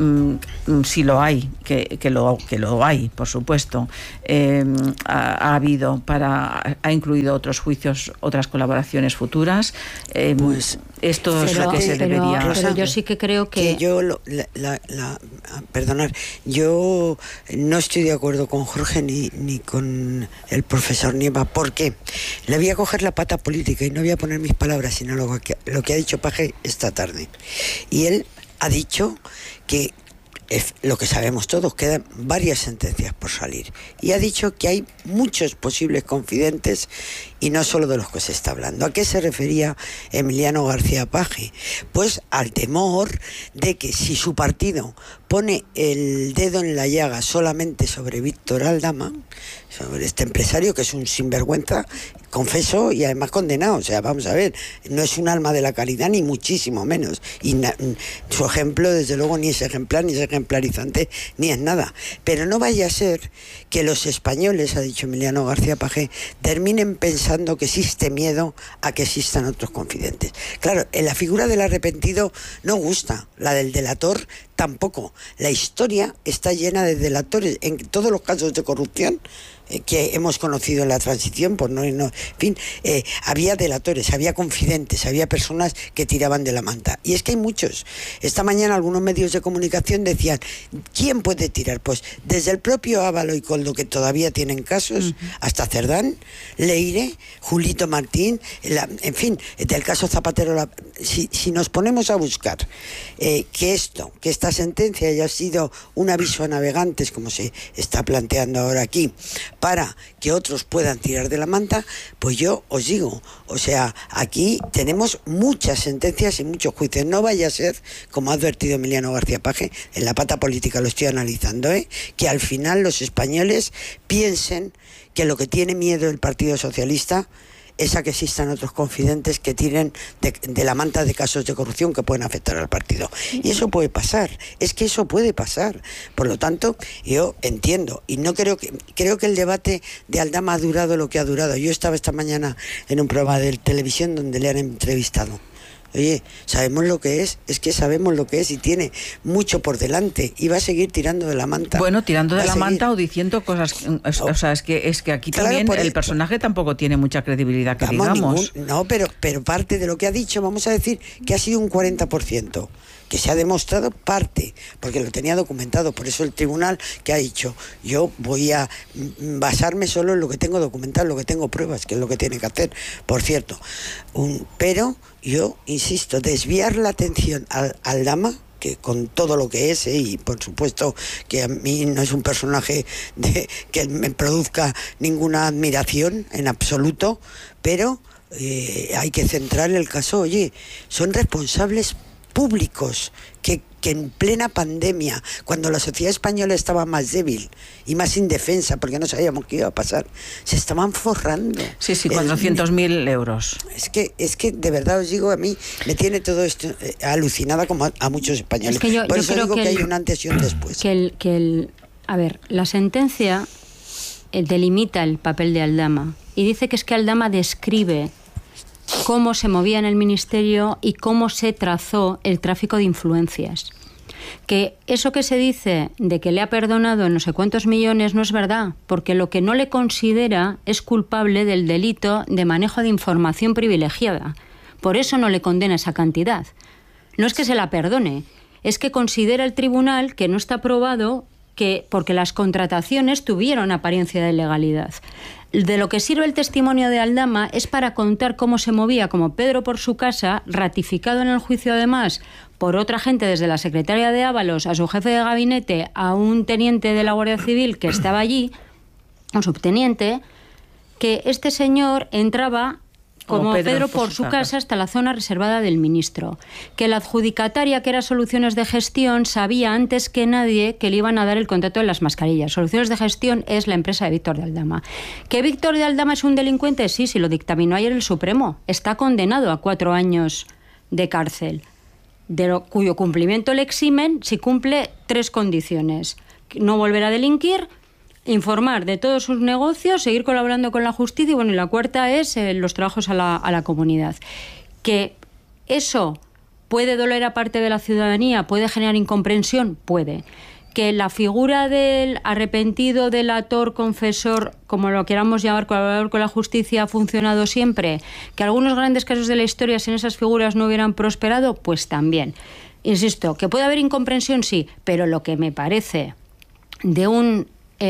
si lo hay, que lo hay, por supuesto, ha habido ha incluido otros juicios, otras colaboraciones futuras? Pues esto es lo que se debería... Pero yo sí que creo que yo, perdonad, yo no estoy de acuerdo con Jorge ni con el profesor Nieva. ¿Por qué? Le voy a coger la pata política y no voy a poner mis palabras, sino lo que ha dicho Paje esta tarde. Y él ha dicho que lo que sabemos todos, quedan varias sentencias por salir. Y ha dicho que hay muchos posibles confidentes y no solo de los que se está hablando. ¿A qué se refería Emiliano García Paje? Pues al temor de que si su partido pone el dedo en la llaga solamente sobre Víctor Aldama, sobre este empresario que es un sinvergüenza, confeso, y además condenado, o sea, vamos a ver, no es un alma de la caridad ni muchísimo menos, y su ejemplo desde luego ni es ejemplar, ni es ejemplarizante, ni es nada, pero no vaya a ser que los españoles, ha dicho Emiliano García Paje, terminen pensando que existe miedo a que existan otros confidentes. Claro, en la figura del arrepentido no gusta, la del delator tampoco. La historia está llena de delatores en todos los casos de corrupción que hemos conocido en la transición, había delatores, había confidentes, había personas que tiraban de la manta. Y es que hay muchos. Esta mañana algunos medios de comunicación decían, ¿quién puede tirar? Pues desde el propio Ávalo y Coldo, que todavía tienen casos, hasta Cerdán, Leire, Julito Martín, en fin, del caso Zapatero. Si nos ponemos a buscar que esta sentencia haya sido un aviso a navegantes, como se está planteando ahora aquí, para que otros puedan tirar de la manta, pues yo os digo, o sea, aquí tenemos muchas sentencias y muchos juicios. No vaya a ser, como ha advertido Emiliano García Paje, en la pata política lo estoy analizando, que al final los españoles piensen que lo que tiene miedo el Partido Socialista es a que existan otros confidentes que tiren de la manta de casos de corrupción que pueden afectar al partido. Y eso puede pasar, es que eso puede pasar. Por lo tanto, yo entiendo, y no creo que el debate de Aldama ha durado lo que ha durado. Yo estaba esta mañana en un programa de televisión donde le han entrevistado. Oye, sabemos lo que es que sabemos lo que es y tiene mucho por delante y va a seguir tirando de la manta. Bueno, tirando de la manta o diciendo cosas, o sea, es que aquí claro, también el personaje tampoco tiene mucha credibilidad, que digamos. No, pero parte de lo que ha dicho, vamos a decir que ha sido un 40%. Que se ha demostrado parte, porque lo tenía documentado, por eso el tribunal que ha dicho, yo voy a basarme solo en lo que tengo documentado, lo que tengo pruebas, que es lo que tiene que hacer, por cierto. Pero yo insisto, desviar la atención al Aldama, que con todo lo que es, y por supuesto que a mí no es un personaje que me produzca ninguna admiración en absoluto, pero hay que centrar el caso. Oye, son responsables públicos que en plena pandemia, cuando la sociedad española estaba más débil y más indefensa, porque no sabíamos qué iba a pasar, se estaban forrando. Sí, 400.000 euros. Es que de verdad os digo, a mí me tiene todo esto alucinada como a muchos españoles. Es que yo por eso creo digo que hay un antes y un después. A ver, la sentencia delimita el papel de Aldama y dice que es que Aldama describe cómo se movía en el ministerio y cómo se trazó el tráfico de influencias. Que eso que se dice de que le ha perdonado no sé cuántos millones no es verdad, porque lo que no le considera es culpable del delito de manejo de información privilegiada. Por eso no le condena esa cantidad. No es que se la perdone, es que considera el tribunal que no está probado porque las contrataciones tuvieron apariencia de legalidad. De lo que sirve el testimonio de Aldama es para contar cómo se movía como Pedro por su casa, ratificado en el juicio además por otra gente, desde la secretaria de Ábalos a su jefe de gabinete, a un teniente de la Guardia Civil que estaba allí, un subteniente, que este señor entraba como Pedro por su casa hasta la zona reservada del ministro, que la adjudicataria, que era Soluciones de Gestión, sabía antes que nadie que le iban a dar el contrato de las mascarillas. Soluciones de Gestión es la empresa de Víctor de Aldama. ¿Que Víctor de Aldama es un delincuente? Sí, lo dictaminó ayer el Supremo. Está condenado a 4 años de cárcel, cuyo cumplimiento le eximen si cumple 3 condiciones: no volver a delinquir, informar de todos sus negocios, seguir colaborando con la justicia y la cuarta es los trabajos a la comunidad. Que eso puede doler a parte de la ciudadanía, puede generar incomprensión, puede. Que la figura del arrepentido, delator, confesor, como lo queramos llamar, colaborador con la justicia, ha funcionado siempre. Que algunos grandes casos de la historia sin esas figuras no hubieran prosperado, pues también. Insisto, que puede haber incomprensión, sí, pero lo que me parece de un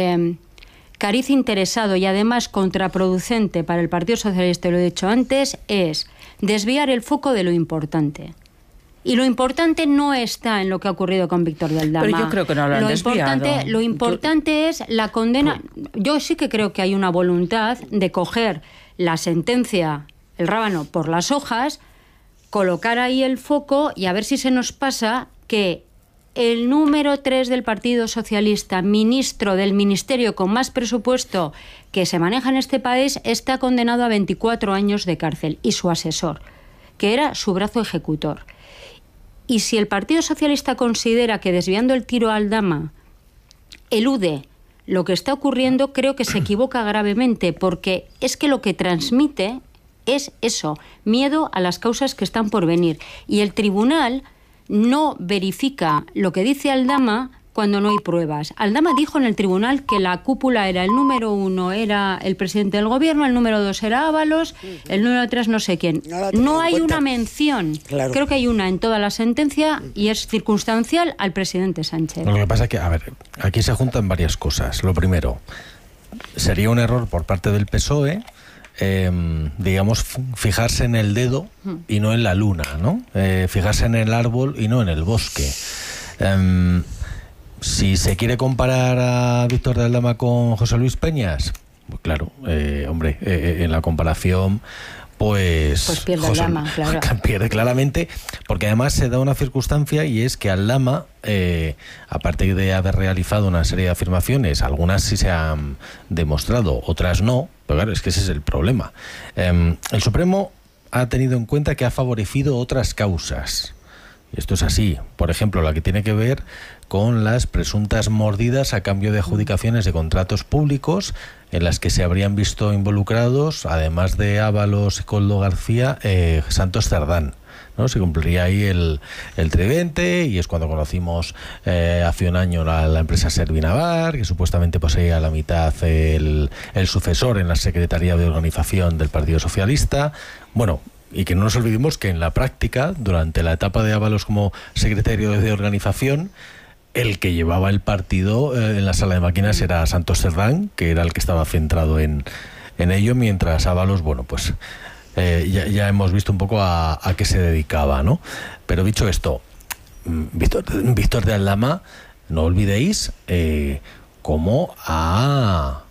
cariz interesado y además contraproducente para el Partido Socialista, lo he dicho antes, es desviar el foco de lo importante. Y lo importante no está en lo que ha ocurrido con Víctor de Aldama. Pero yo creo que no lo han desviado. Lo importante es la condena. Yo sí que creo que hay una voluntad de coger la sentencia, el rábano, por las hojas, colocar ahí el foco y a ver si se nos pasa que el número 3 del Partido Socialista, ministro del ministerio con más presupuesto que se maneja en este país, está condenado a 24 años de cárcel, y su asesor, que era su brazo ejecutor. Y si el Partido Socialista considera que desviando el tiro a Aldama elude lo que está ocurriendo, creo que se equivoca gravemente, porque es que lo que transmite es eso, miedo a las causas que están por venir. Y el tribunal no verifica lo que dice Aldama cuando no hay pruebas. Aldama dijo en el tribunal que la cúpula era: el número 1 era el presidente del gobierno, el número 2 era Ábalos, el número 3 no sé quién. No hay una mención, claro. Creo que hay una en toda la sentencia y es circunstancial al presidente Sánchez. Lo que pasa es que, a ver, aquí se juntan varias cosas. Lo primero, sería un error por parte del PSOE, digamos, fijarse en el dedo y no en la luna, ¿no? Fijarse en el árbol y no en el bosque. Si se quiere comparar a Víctor de Aldama con José Luis Peñas, pues claro, hombre, en la comparación pues pierde Aldama, claro. Pierde claramente, porque además se da una circunstancia, y es que Aldama, aparte de haber realizado una serie de afirmaciones, algunas sí se han demostrado, otras no, pero claro, es que ese es el problema. El Supremo ha tenido en cuenta que ha favorecido otras causas. Esto es así. Por ejemplo, la que tiene que ver con las presuntas mordidas a cambio de adjudicaciones de contratos públicos en las que se habrían visto involucrados, además de Ábalos y Koldo García, Santos Cerdán, ¿no? Se cumpliría ahí el tridente, y es cuando conocimos hace un año la empresa Servinavar, que supuestamente poseía la mitad el sucesor en la Secretaría de Organización del Partido Socialista. Bueno, y que no nos olvidemos que en la práctica, durante la etapa de Ábalos como secretario de organización, el que llevaba el partido en la sala de máquinas era Santos Cerdán, que era el que estaba centrado en ello, mientras Ábalos, bueno, pues ya hemos visto un poco a qué se dedicaba, ¿no? Pero dicho esto, Víctor de Aldama, no olvidéis cómo ha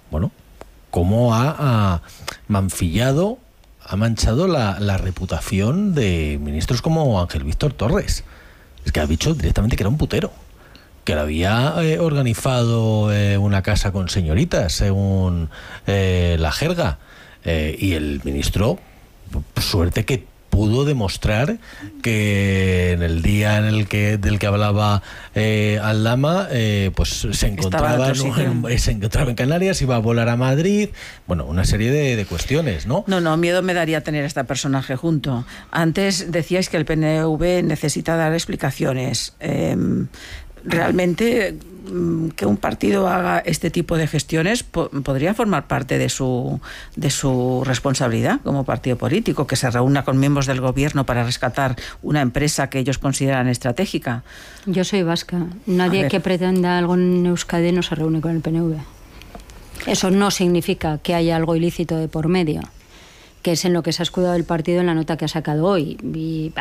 mancillado, ha manchado la reputación de ministros como Ángel Víctor Torres. Es que ha dicho directamente que era un putero, que le había organizado una casa con señoritas, según la jerga. Y el ministro, suerte que pudo demostrar que en el día del que hablaba Aldama, pues se encontraba en Canarias, iba a volar a Madrid, bueno, una serie de cuestiones, ¿no? No, miedo me daría tener a este personaje junto. Antes decíais que el PNV necesita dar explicaciones. Realmente que un partido haga este tipo de gestiones podría formar parte de su responsabilidad como partido político, que se reúna con miembros del gobierno para rescatar una empresa que ellos consideran estratégica. Yo soy vasca. Nadie que pretenda algo en Euskadi no se reúne con el PNV. Eso no significa que haya algo ilícito de por medio, que es en lo que se ha escudado el partido en la nota que ha sacado hoy. Y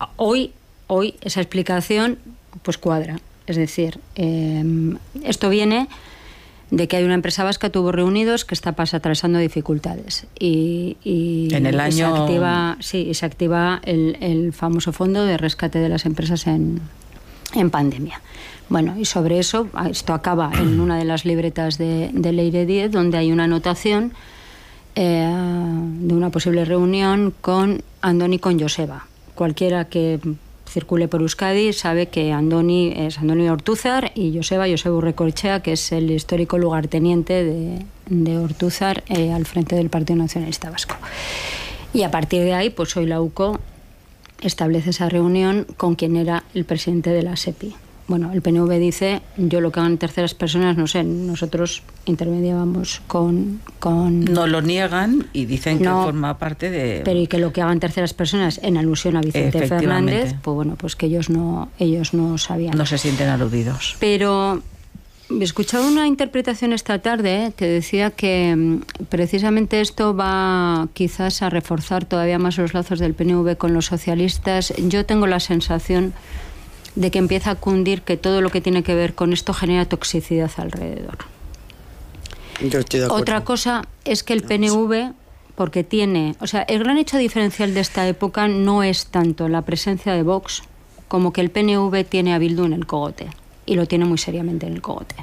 hoy esa explicación pues cuadra. Es decir, esto viene de que hay una empresa vasca, Tubos Reunidos, que está atravesando dificultades. Y en el año... se activa el famoso fondo de rescate de las empresas en pandemia. Bueno, y sobre eso, esto acaba en una de las libretas de Leire 10, donde hay una anotación de una posible reunión con Andoni y con Joseba. Cualquiera que circule por Euskadi sabe que Andoni es Andoni Ortúzar y Joseba Urrecoechea, que es el histórico lugarteniente de Ortúzar al frente del Partido Nacionalista Vasco. Y a partir de ahí, pues hoy la UCO establece esa reunión con quien era el presidente de la SEPI. Bueno, el PNV dice, yo lo que hagan terceras personas, no sé, nosotros intermediábamos con... No lo niegan y dicen que forma parte de... Pero y que lo que hagan terceras personas, en alusión a Vicente Fernández, pues bueno, pues que ellos no sabían. No se sienten aludidos. Pero he escuchado una interpretación esta tarde que decía que precisamente esto va quizás a reforzar todavía más los lazos del PNV con los socialistas. Yo tengo la sensación de que empieza a cundir que todo lo que tiene que ver con esto genera toxicidad alrededor. Yo estoy de acuerdo. Otra cosa es que el PNV, porque tiene... O sea, el gran hecho diferencial de esta época no es tanto la presencia de Vox como que el PNV tiene a Bildu en el cogote. Y lo tiene muy seriamente en el cogote.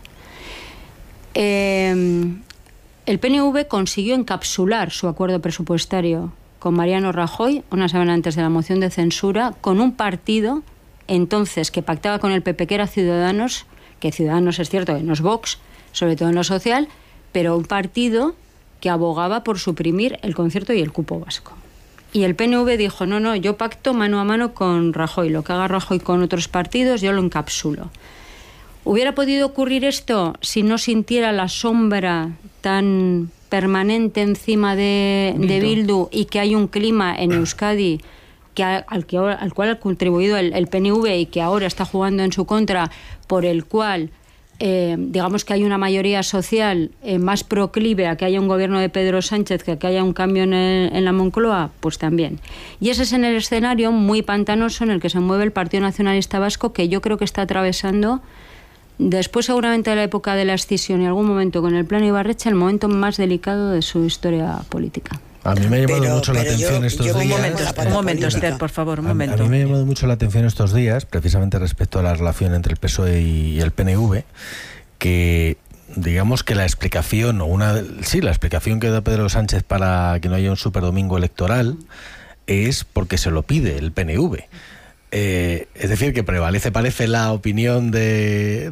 El PNV consiguió encapsular su acuerdo presupuestario con Mariano Rajoy una semana antes de la moción de censura, con un partido entonces que pactaba con el PP, que era Ciudadanos, que Ciudadanos es cierto que no es Vox, sobre todo en lo social, pero un partido que abogaba por suprimir el concierto y el cupo vasco. Y el PNV dijo, no, yo pacto mano a mano con Rajoy, lo que haga Rajoy con otros partidos yo lo encapsulo. ¿Hubiera podido ocurrir esto si no sintiera la sombra tan permanente encima de Bildu y que hay un clima en Euskadi al cual ha contribuido el PNV y que ahora está jugando en su contra, por el cual digamos que hay una mayoría social más proclive a que haya un gobierno de Pedro Sánchez que haya un cambio en la Moncloa? Pues también. Y ese es en el escenario muy pantanoso en el que se mueve el Partido Nacionalista Vasco, que yo creo que está atravesando, después seguramente de la época de la escisión y algún momento con el Plan Ibarretxe, el momento más delicado de su historia política. A mí me ha llamado mucho la atención estos días. Un momento, Esther, por favor, un momento. A mí me ha llamado mucho la atención estos días, precisamente respecto a la relación entre el PSOE y el PNV, que digamos que la explicación, la explicación que da Pedro Sánchez para que no haya un superdomingo electoral es porque se lo pide el PNV. Es decir, que parece la opinión de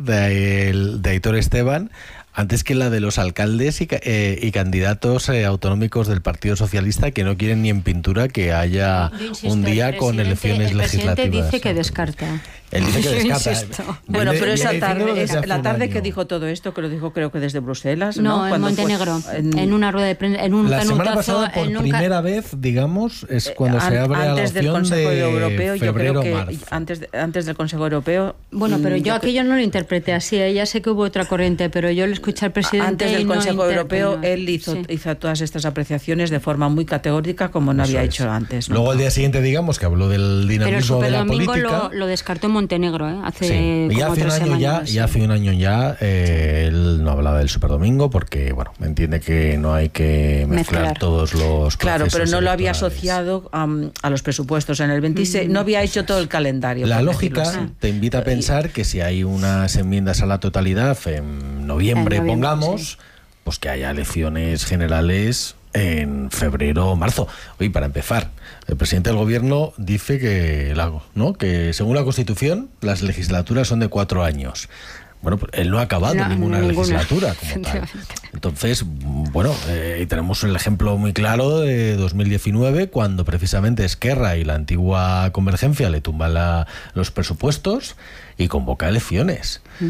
Aitor Esteban antes que la de los alcaldes y candidatos autonómicos del Partido Socialista, que no quieren ni en pintura que haya un día con elecciones legislativas. El presidente dice que descarta. Él dice que descarta. Bueno, pero esa tarde, la tarde que dijo todo esto, que lo dijo creo que desde Bruselas, ¿no? En Montenegro, en una rueda de prensa, en un la semana pasada, por primera vez, digamos, es cuando se abre a la opción del Consejo Europeo, yo creo que antes del Consejo Europeo. Bueno, pero yo aquello no lo interpreté así, ya sé que hubo otra corriente, pero yo lo escuché al presidente. Antes del Consejo Europeo, él hizo todas estas apreciaciones de forma muy categórica, como no había hecho antes, ¿no? Luego al día siguiente, digamos, que habló del dinamismo de la política. Pero el Superdomingo lo descartó en Montenegro, hace como 3 semanas. Hace un año ya él no hablaba del Superdomingo porque, bueno, entiende que no hay que mezclar todos los Claro, pero no lo había asociado a los presupuestos en el 26, no había hecho todo el calendario. La lógica te invita a pensar que si hay unas enmiendas a la totalidad en noviembre, pongamos, pues que haya elecciones generales en febrero o marzo. Oye, para empezar, el presidente del gobierno dice que según la Constitución las legislaturas son de 4 años. Bueno, pues él no ha acabado ninguna legislatura como tal. Entonces, bueno, y tenemos el ejemplo muy claro de 2019, cuando precisamente Esquerra y la antigua Convergencia le tumban los presupuestos y convoca elecciones.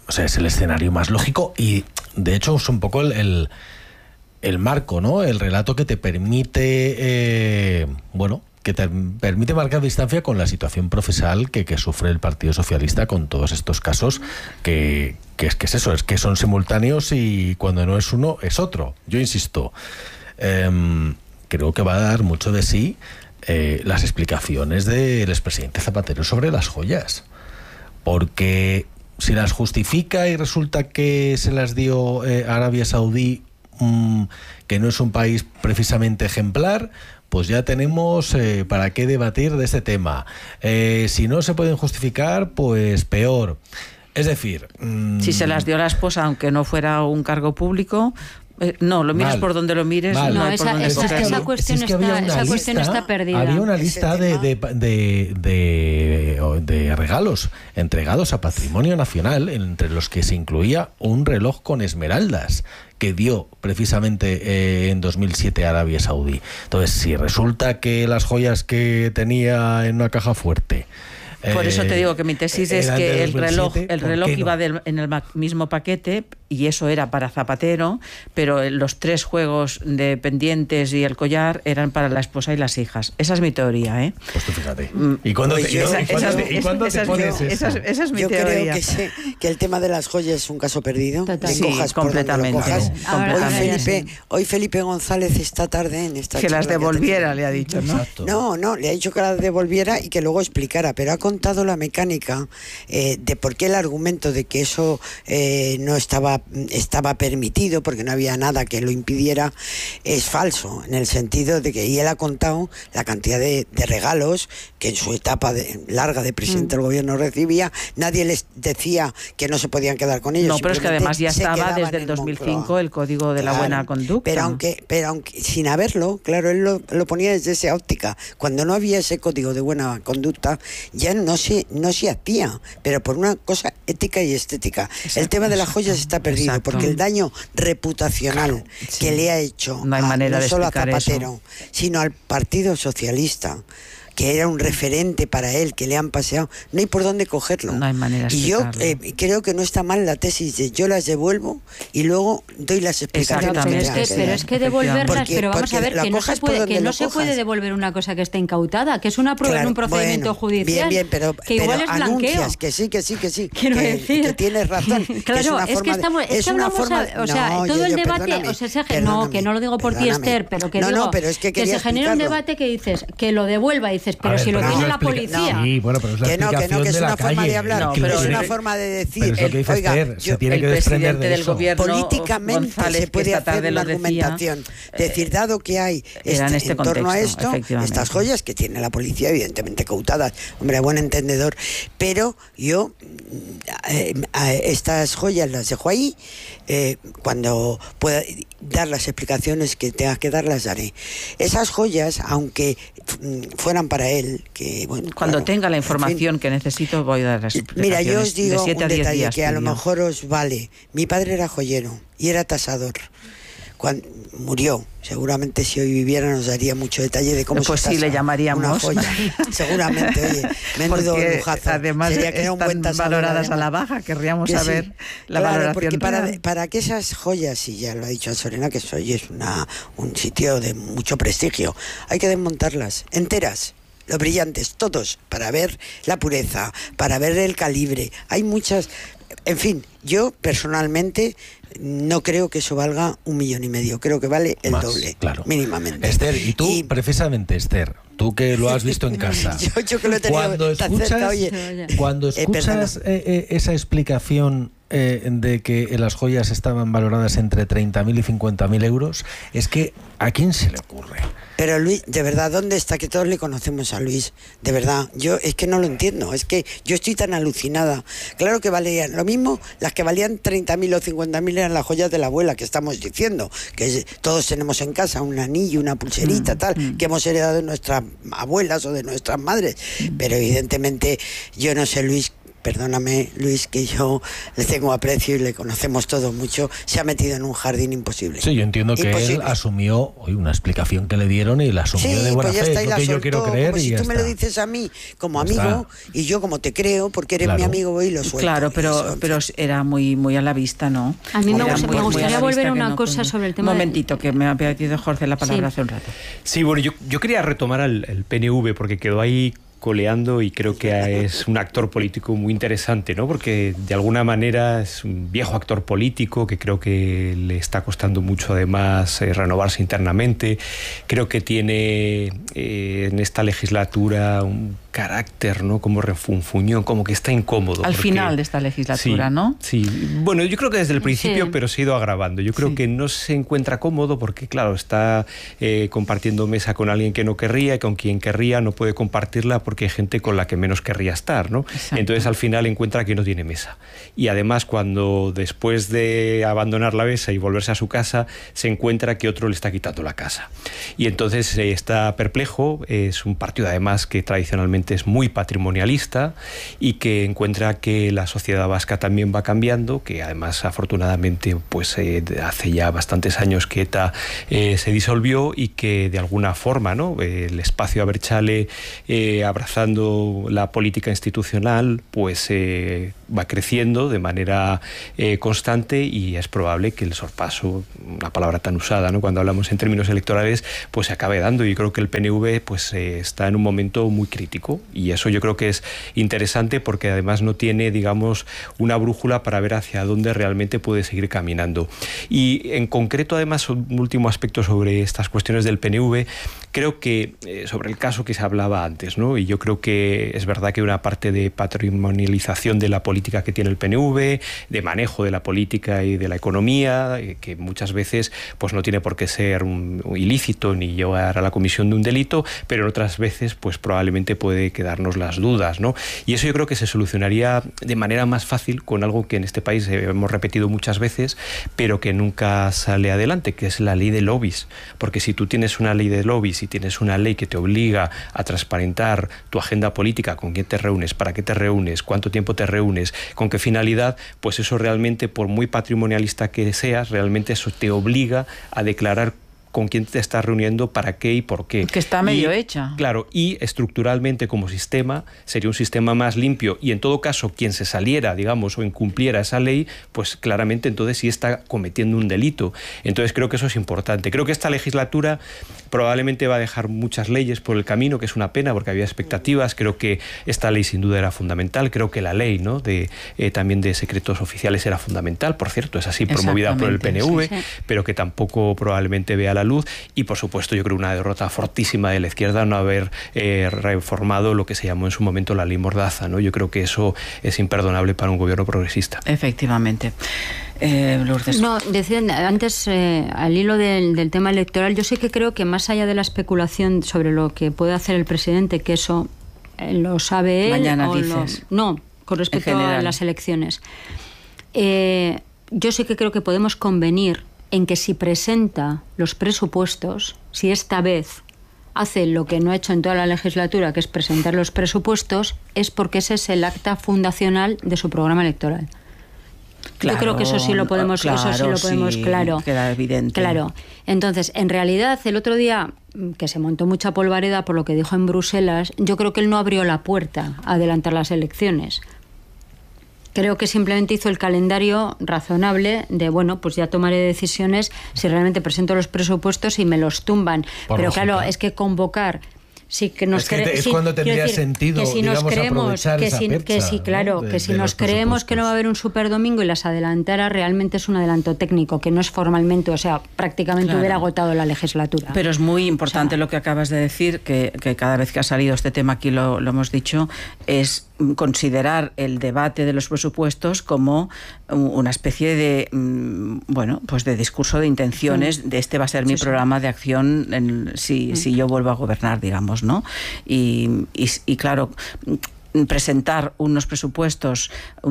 o sea, es el escenario más lógico y, de hecho, es un poco el marco, ¿no? El relato que te permite, que te permite marcar distancia con la situación procesal que sufre el Partido Socialista con todos estos casos que son simultáneos y cuando no es uno es otro. Yo insisto, creo que va a dar mucho de sí las explicaciones del expresidente Zapatero sobre las joyas, porque si las justifica y resulta que se las dio Arabia Saudí, que no es un país precisamente ejemplar, pues ya tenemos para qué debatir de este tema. Si no se pueden justificar, pues peor. Es decir... si se las dio a la esposa, aunque no fuera un cargo público... no, lo mires por donde lo mires. No, esa cuestión está perdida. Había una lista de regalos entregados a Patrimonio Nacional, entre los que se incluía un reloj con esmeraldas que dio precisamente en 2007 a Arabia Saudí. Entonces, si resulta que las joyas que tenía en una caja fuerte... Por eso te digo que mi tesis es que el reloj iba en el mismo paquete y eso era para Zapatero, pero los 3 juegos de pendientes y el collar eran para la esposa y las hijas. Esa es mi teoría, ¿eh? Pues tú fíjate. ¿Y cuándo te pones eso? Esa es mi teoría. Yo creo que el tema de las joyas es un caso perdido. Sí, completamente. Hoy Felipe González esta tarde en esta que las devolviera, le ha dicho, ¿no? Exacto. No, le ha dicho que las devolviera y que luego explicara, pero ha contado la mecánica de por qué el argumento de que eso no estaba permitido, porque no había nada que lo impidiera, es falso, en el sentido de que, y él ha contado la cantidad de regalos que en su etapa larga de presidente del gobierno recibía. Nadie les decía que no se podían quedar con ellos. No, pero es que además ya estaba desde el 2005 el Código de la Buena Conducta. Pero aunque sin haberlo, claro, él lo ponía desde esa óptica. Cuando no había ese Código de Buena Conducta, ya no se hacía, pero por una cosa ética y estética. El tema de las joyas está perdido, porque el daño reputacional que le ha hecho no solo a Zapatero, sino al Partido Socialista, que era un referente para él, que le han paseado, no hay por dónde cogerlo. No hay manera de explicarlo. Y yo creo que no está mal la tesis de yo las devuelvo y luego doy las explicaciones. Pero es que devolverlas, pero vamos a ver que no se puede devolver una cosa que está incautada, que es una prueba en un procedimiento judicial. Bien, pero igual es blanqueo. Que sí. Quiero decir, que tienes razón. Claro, es una forma, o sea, todo el debate, o sea, que no lo digo por ti, Esther, pero que digo que se genera un debate que dices que lo devuelva, dices, pero si lo tiene la policía. Sí, bueno, pero es la explicación que es de la una forma calle. de hablar, pero es una forma de decir. Pero es lo que dice Esther, se tiene que desprender de eso. Políticamente González, se puede hacer una argumentación. Decir, dado que hay en torno a esto, estas joyas que tiene la policía, evidentemente cautadas, hombre, a buen entendedor, pero yo estas joyas las dejo ahí, cuando pueda dar las explicaciones que tenga que dar, las daré. Esas joyas, aunque fueran para él, que bueno, cuando tenga la información que necesito, voy a dar las explicaciones. Mira, yo os digo un detalle días, que a lo mejor os vale. Mi padre era joyero y era tasador. Cuando murió, seguramente si hoy viviera nos daría mucho detalle de cómo pues se tasa sí, le llamaríamos una joya. Seguramente, oye, menudo lujazo. Además sería que están un buen valoradas a la baja, querríamos saber la valoración. Porque para que esas joyas, y ya lo ha dicho Sorena, que hoy es un sitio de mucho prestigio, hay que desmontarlas enteras, los brillantes, todos, para ver la pureza, para ver el calibre. Hay muchas... En fin, yo personalmente no creo que eso valga 1,5 millones. Creo que vale el doble, claro, mínimamente. Esther, y tú, precisamente, Esther, tú que lo has visto en casa, yo que lo he tenido tan cerca, cuando escuchas esa explicación de que las joyas estaban valoradas entre 30.000 y 50.000 euros, es que ¿a quién se le ocurre? Pero Luis, de verdad, ¿dónde está? Que todos le conocemos a Luis, de verdad, yo es que no lo entiendo, es que yo estoy tan alucinada. Claro que valían lo mismo, las que valían 30.000 o 50.000 eran las joyas de la abuela, que estamos diciendo, que todos tenemos en casa un anillo, una pulserita, que hemos heredado de nuestras abuelas o de nuestras madres, pero evidentemente yo no sé, Luis, perdóname Luis, que yo le tengo aprecio y le conocemos todos mucho, se ha metido en un jardín imposible. Sí, yo entiendo que él asumió una explicación que le dieron y la asumió de buena fe, es lo que yo quiero creer. Como y si ya tú está. me lo dices a mí como amigo y yo como te creo porque eres mi amigo, voy y lo suelto. Claro, pero era muy a la vista, ¿no? A mí me gustaría volver a una cosa sobre el tema. Un momentito, que me ha pedido Jorge la palabra hace un rato. Sí, bueno, yo quería retomar el PNV porque quedó ahí coleando y creo que es un actor político muy interesante, ¿no? Porque de alguna manera es un viejo actor político que creo que le está costando mucho además renovarse internamente. Creo que tiene en esta legislatura un carácter, ¿no? Como refunfuñón, como que está incómodo. Al final de esta legislatura, sí, ¿no? Sí, bueno, yo creo que desde el principio, pero se ha ido agravando. Yo creo que no se encuentra cómodo porque, claro, está compartiendo mesa con alguien que no querría y con quien querría no puede compartirla porque hay gente con la que menos querría estar, ¿no? Exacto. Entonces al final encuentra que no tiene mesa. Y además cuando después de abandonar la mesa y volverse a su casa, se encuentra que otro le está quitando la casa. Y entonces está perplejo, es un partido además que tradicionalmente es muy patrimonialista y que encuentra que la sociedad vasca también va cambiando, que además afortunadamente pues hace ya bastantes años que ETA se disolvió y que de alguna forma, ¿no? El espacio Abertzale abrazando la política institucional pues va creciendo de manera constante y es probable que el sorpaso, una palabra tan usada, ¿no? Cuando hablamos en términos electorales, pues se acabe dando. Y creo que el PNV pues está en un momento muy crítico y eso yo creo que es interesante porque además no tiene, digamos, una brújula para ver hacia dónde realmente puede seguir caminando. Y en concreto, además, un último aspecto sobre estas cuestiones del PNV, creo que sobre el caso que se hablaba antes, ¿no? Y yo creo que es verdad que hay una parte de patrimonialización de la política que tiene el PNV, de manejo de la política y de la economía, que muchas veces pues no tiene por qué ser un ilícito ni llevar a la comisión de un delito, pero en otras veces pues probablemente puede quedarnos las dudas, ¿no? Y eso yo creo que se solucionaría de manera más fácil con algo que en este país hemos repetido muchas veces, pero que nunca sale adelante, que es la ley de lobbies. Porque si tú tienes una ley de lobbies y tienes una ley que te obliga a transparentar tu agenda política, con quién te reúnes, para qué te reúnes, cuánto tiempo te reúnes, con qué finalidad, pues eso realmente, por muy patrimonialista que seas, realmente eso te obliga a declarar con quién te estás reuniendo, para qué y por qué. Que está medio hecha. Claro, y estructuralmente como sistema sería un sistema más limpio y en todo caso quien se saliera, digamos, o incumpliera esa ley, pues claramente entonces sí está cometiendo un delito. Entonces creo que eso es importante. Creo que esta legislatura probablemente va a dejar muchas leyes por el camino, que es una pena porque había expectativas. Creo que esta ley sin duda era fundamental. Creo que la ley, ¿no? También de secretos oficiales era fundamental, por cierto, es así, promovida por el PNV, pero que tampoco probablemente vea la luz. Y por supuesto yo creo una derrota fortísima de la izquierda no haber reformado lo que se llamó en su momento la ley Mordaza, ¿no? Yo creo que eso es imperdonable para un gobierno progresista. Efectivamente. Lourdes. No, decía antes, al hilo del tema electoral, yo sí que creo que más allá de la especulación sobre lo que puede hacer el presidente, que eso lo sabe él. Mañana dices. No, con respecto a las elecciones. Yo sí que creo que podemos convenir en que si presenta los presupuestos, si esta vez hace lo que no ha hecho en toda la legislatura, que es presentar los presupuestos, es porque ese es el acta fundacional de su programa electoral. Claro, yo creo que eso sí lo podemos, claro. Queda evidente. Claro. Entonces, en realidad, el otro día, que se montó mucha polvareda por lo que dijo en Bruselas, yo creo que él no abrió la puerta a adelantar las elecciones. Creo que simplemente hizo el calendario razonable de, bueno, pues ya tomaré decisiones si realmente presento los presupuestos y me los tumban. Pero lógica. Claro, es que convocar... Sí, que nos es cuando tendría sentido, que si digamos, nos creemos que si nos creemos que no va a haber un superdomingo y las adelantara, realmente es un adelanto técnico, que no es formalmente, o sea, prácticamente hubiera agotado la legislatura. Pero es muy importante lo que acabas de decir, que cada vez que ha salido este tema aquí lo hemos dicho, es considerar el debate de los presupuestos como una especie de pues de discurso de intenciones, de este va a ser mi programa de acción si yo vuelvo a gobernar, digamos, ¿no? Y claro, presentar unos presupuestos,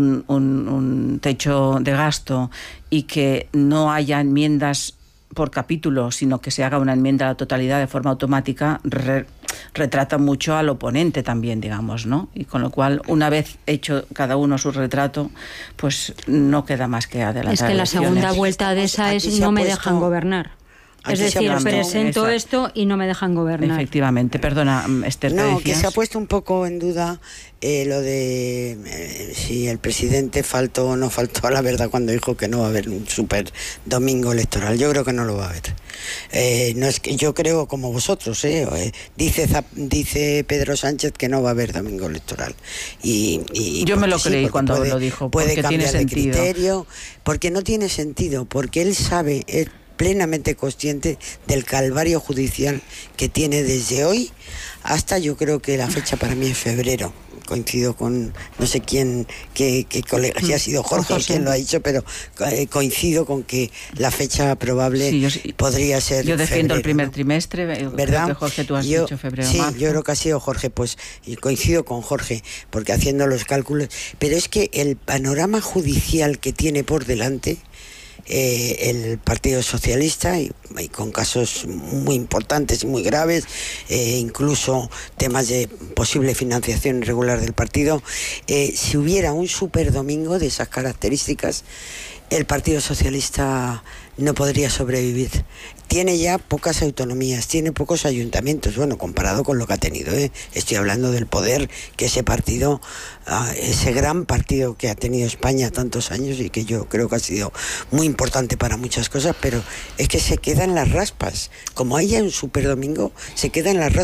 un techo de gasto y que no haya enmiendas por capítulo, sino que se haga una enmienda a la totalidad de forma automática, retrata mucho al oponente también, digamos, ¿no? Y con lo cual, una vez hecho cada uno su retrato, pues no queda más que adelantar. Es que la segunda vuelta de esa es no me dejan gobernar. Es decir, presento esto y no me dejan gobernar. Efectivamente, perdona, Esther. No, que se ha puesto un poco en duda lo de si el presidente faltó o no faltó a la verdad cuando dijo que no va a haber un super domingo electoral. Yo creo que no lo va a haber. No es que yo creo como vosotros, dice Pedro Sánchez que no va a haber domingo electoral. Y yo me lo creí cuando lo dijo. Puede cambiar tiene de criterio, porque no tiene sentido, porque él sabe, es plenamente consciente del calvario judicial que tiene desde hoy hasta, yo creo que la fecha para mí es febrero. Coincido con no sé quién, qué colega, si ha sido Jorge o quien lo ha dicho, pero coincido con que la fecha probable podría ser yo defiendo febrero, el primer ¿no? trimestre, ¿verdad? Creo que Jorge, tú has dicho febrero, sí, marzo. yo creo que ha sido Jorge, pues, y coincido con Jorge, porque haciendo los cálculos, pero es que el panorama judicial que tiene por delante el Partido Socialista y con casos muy importantes y muy graves, incluso temas de posible financiación irregular del partido, si hubiera un superdomingo de esas características, el Partido Socialista no podría sobrevivir. Tiene ya pocas autonomías, tiene pocos ayuntamientos, bueno, comparado con lo que ha tenido, estoy hablando del poder que ese partido, ese gran partido que ha tenido España tantos años y que yo creo que ha sido muy importante para muchas cosas, pero es que se queda en las raspas. Como haya un superdomingo, se queda en las raspas.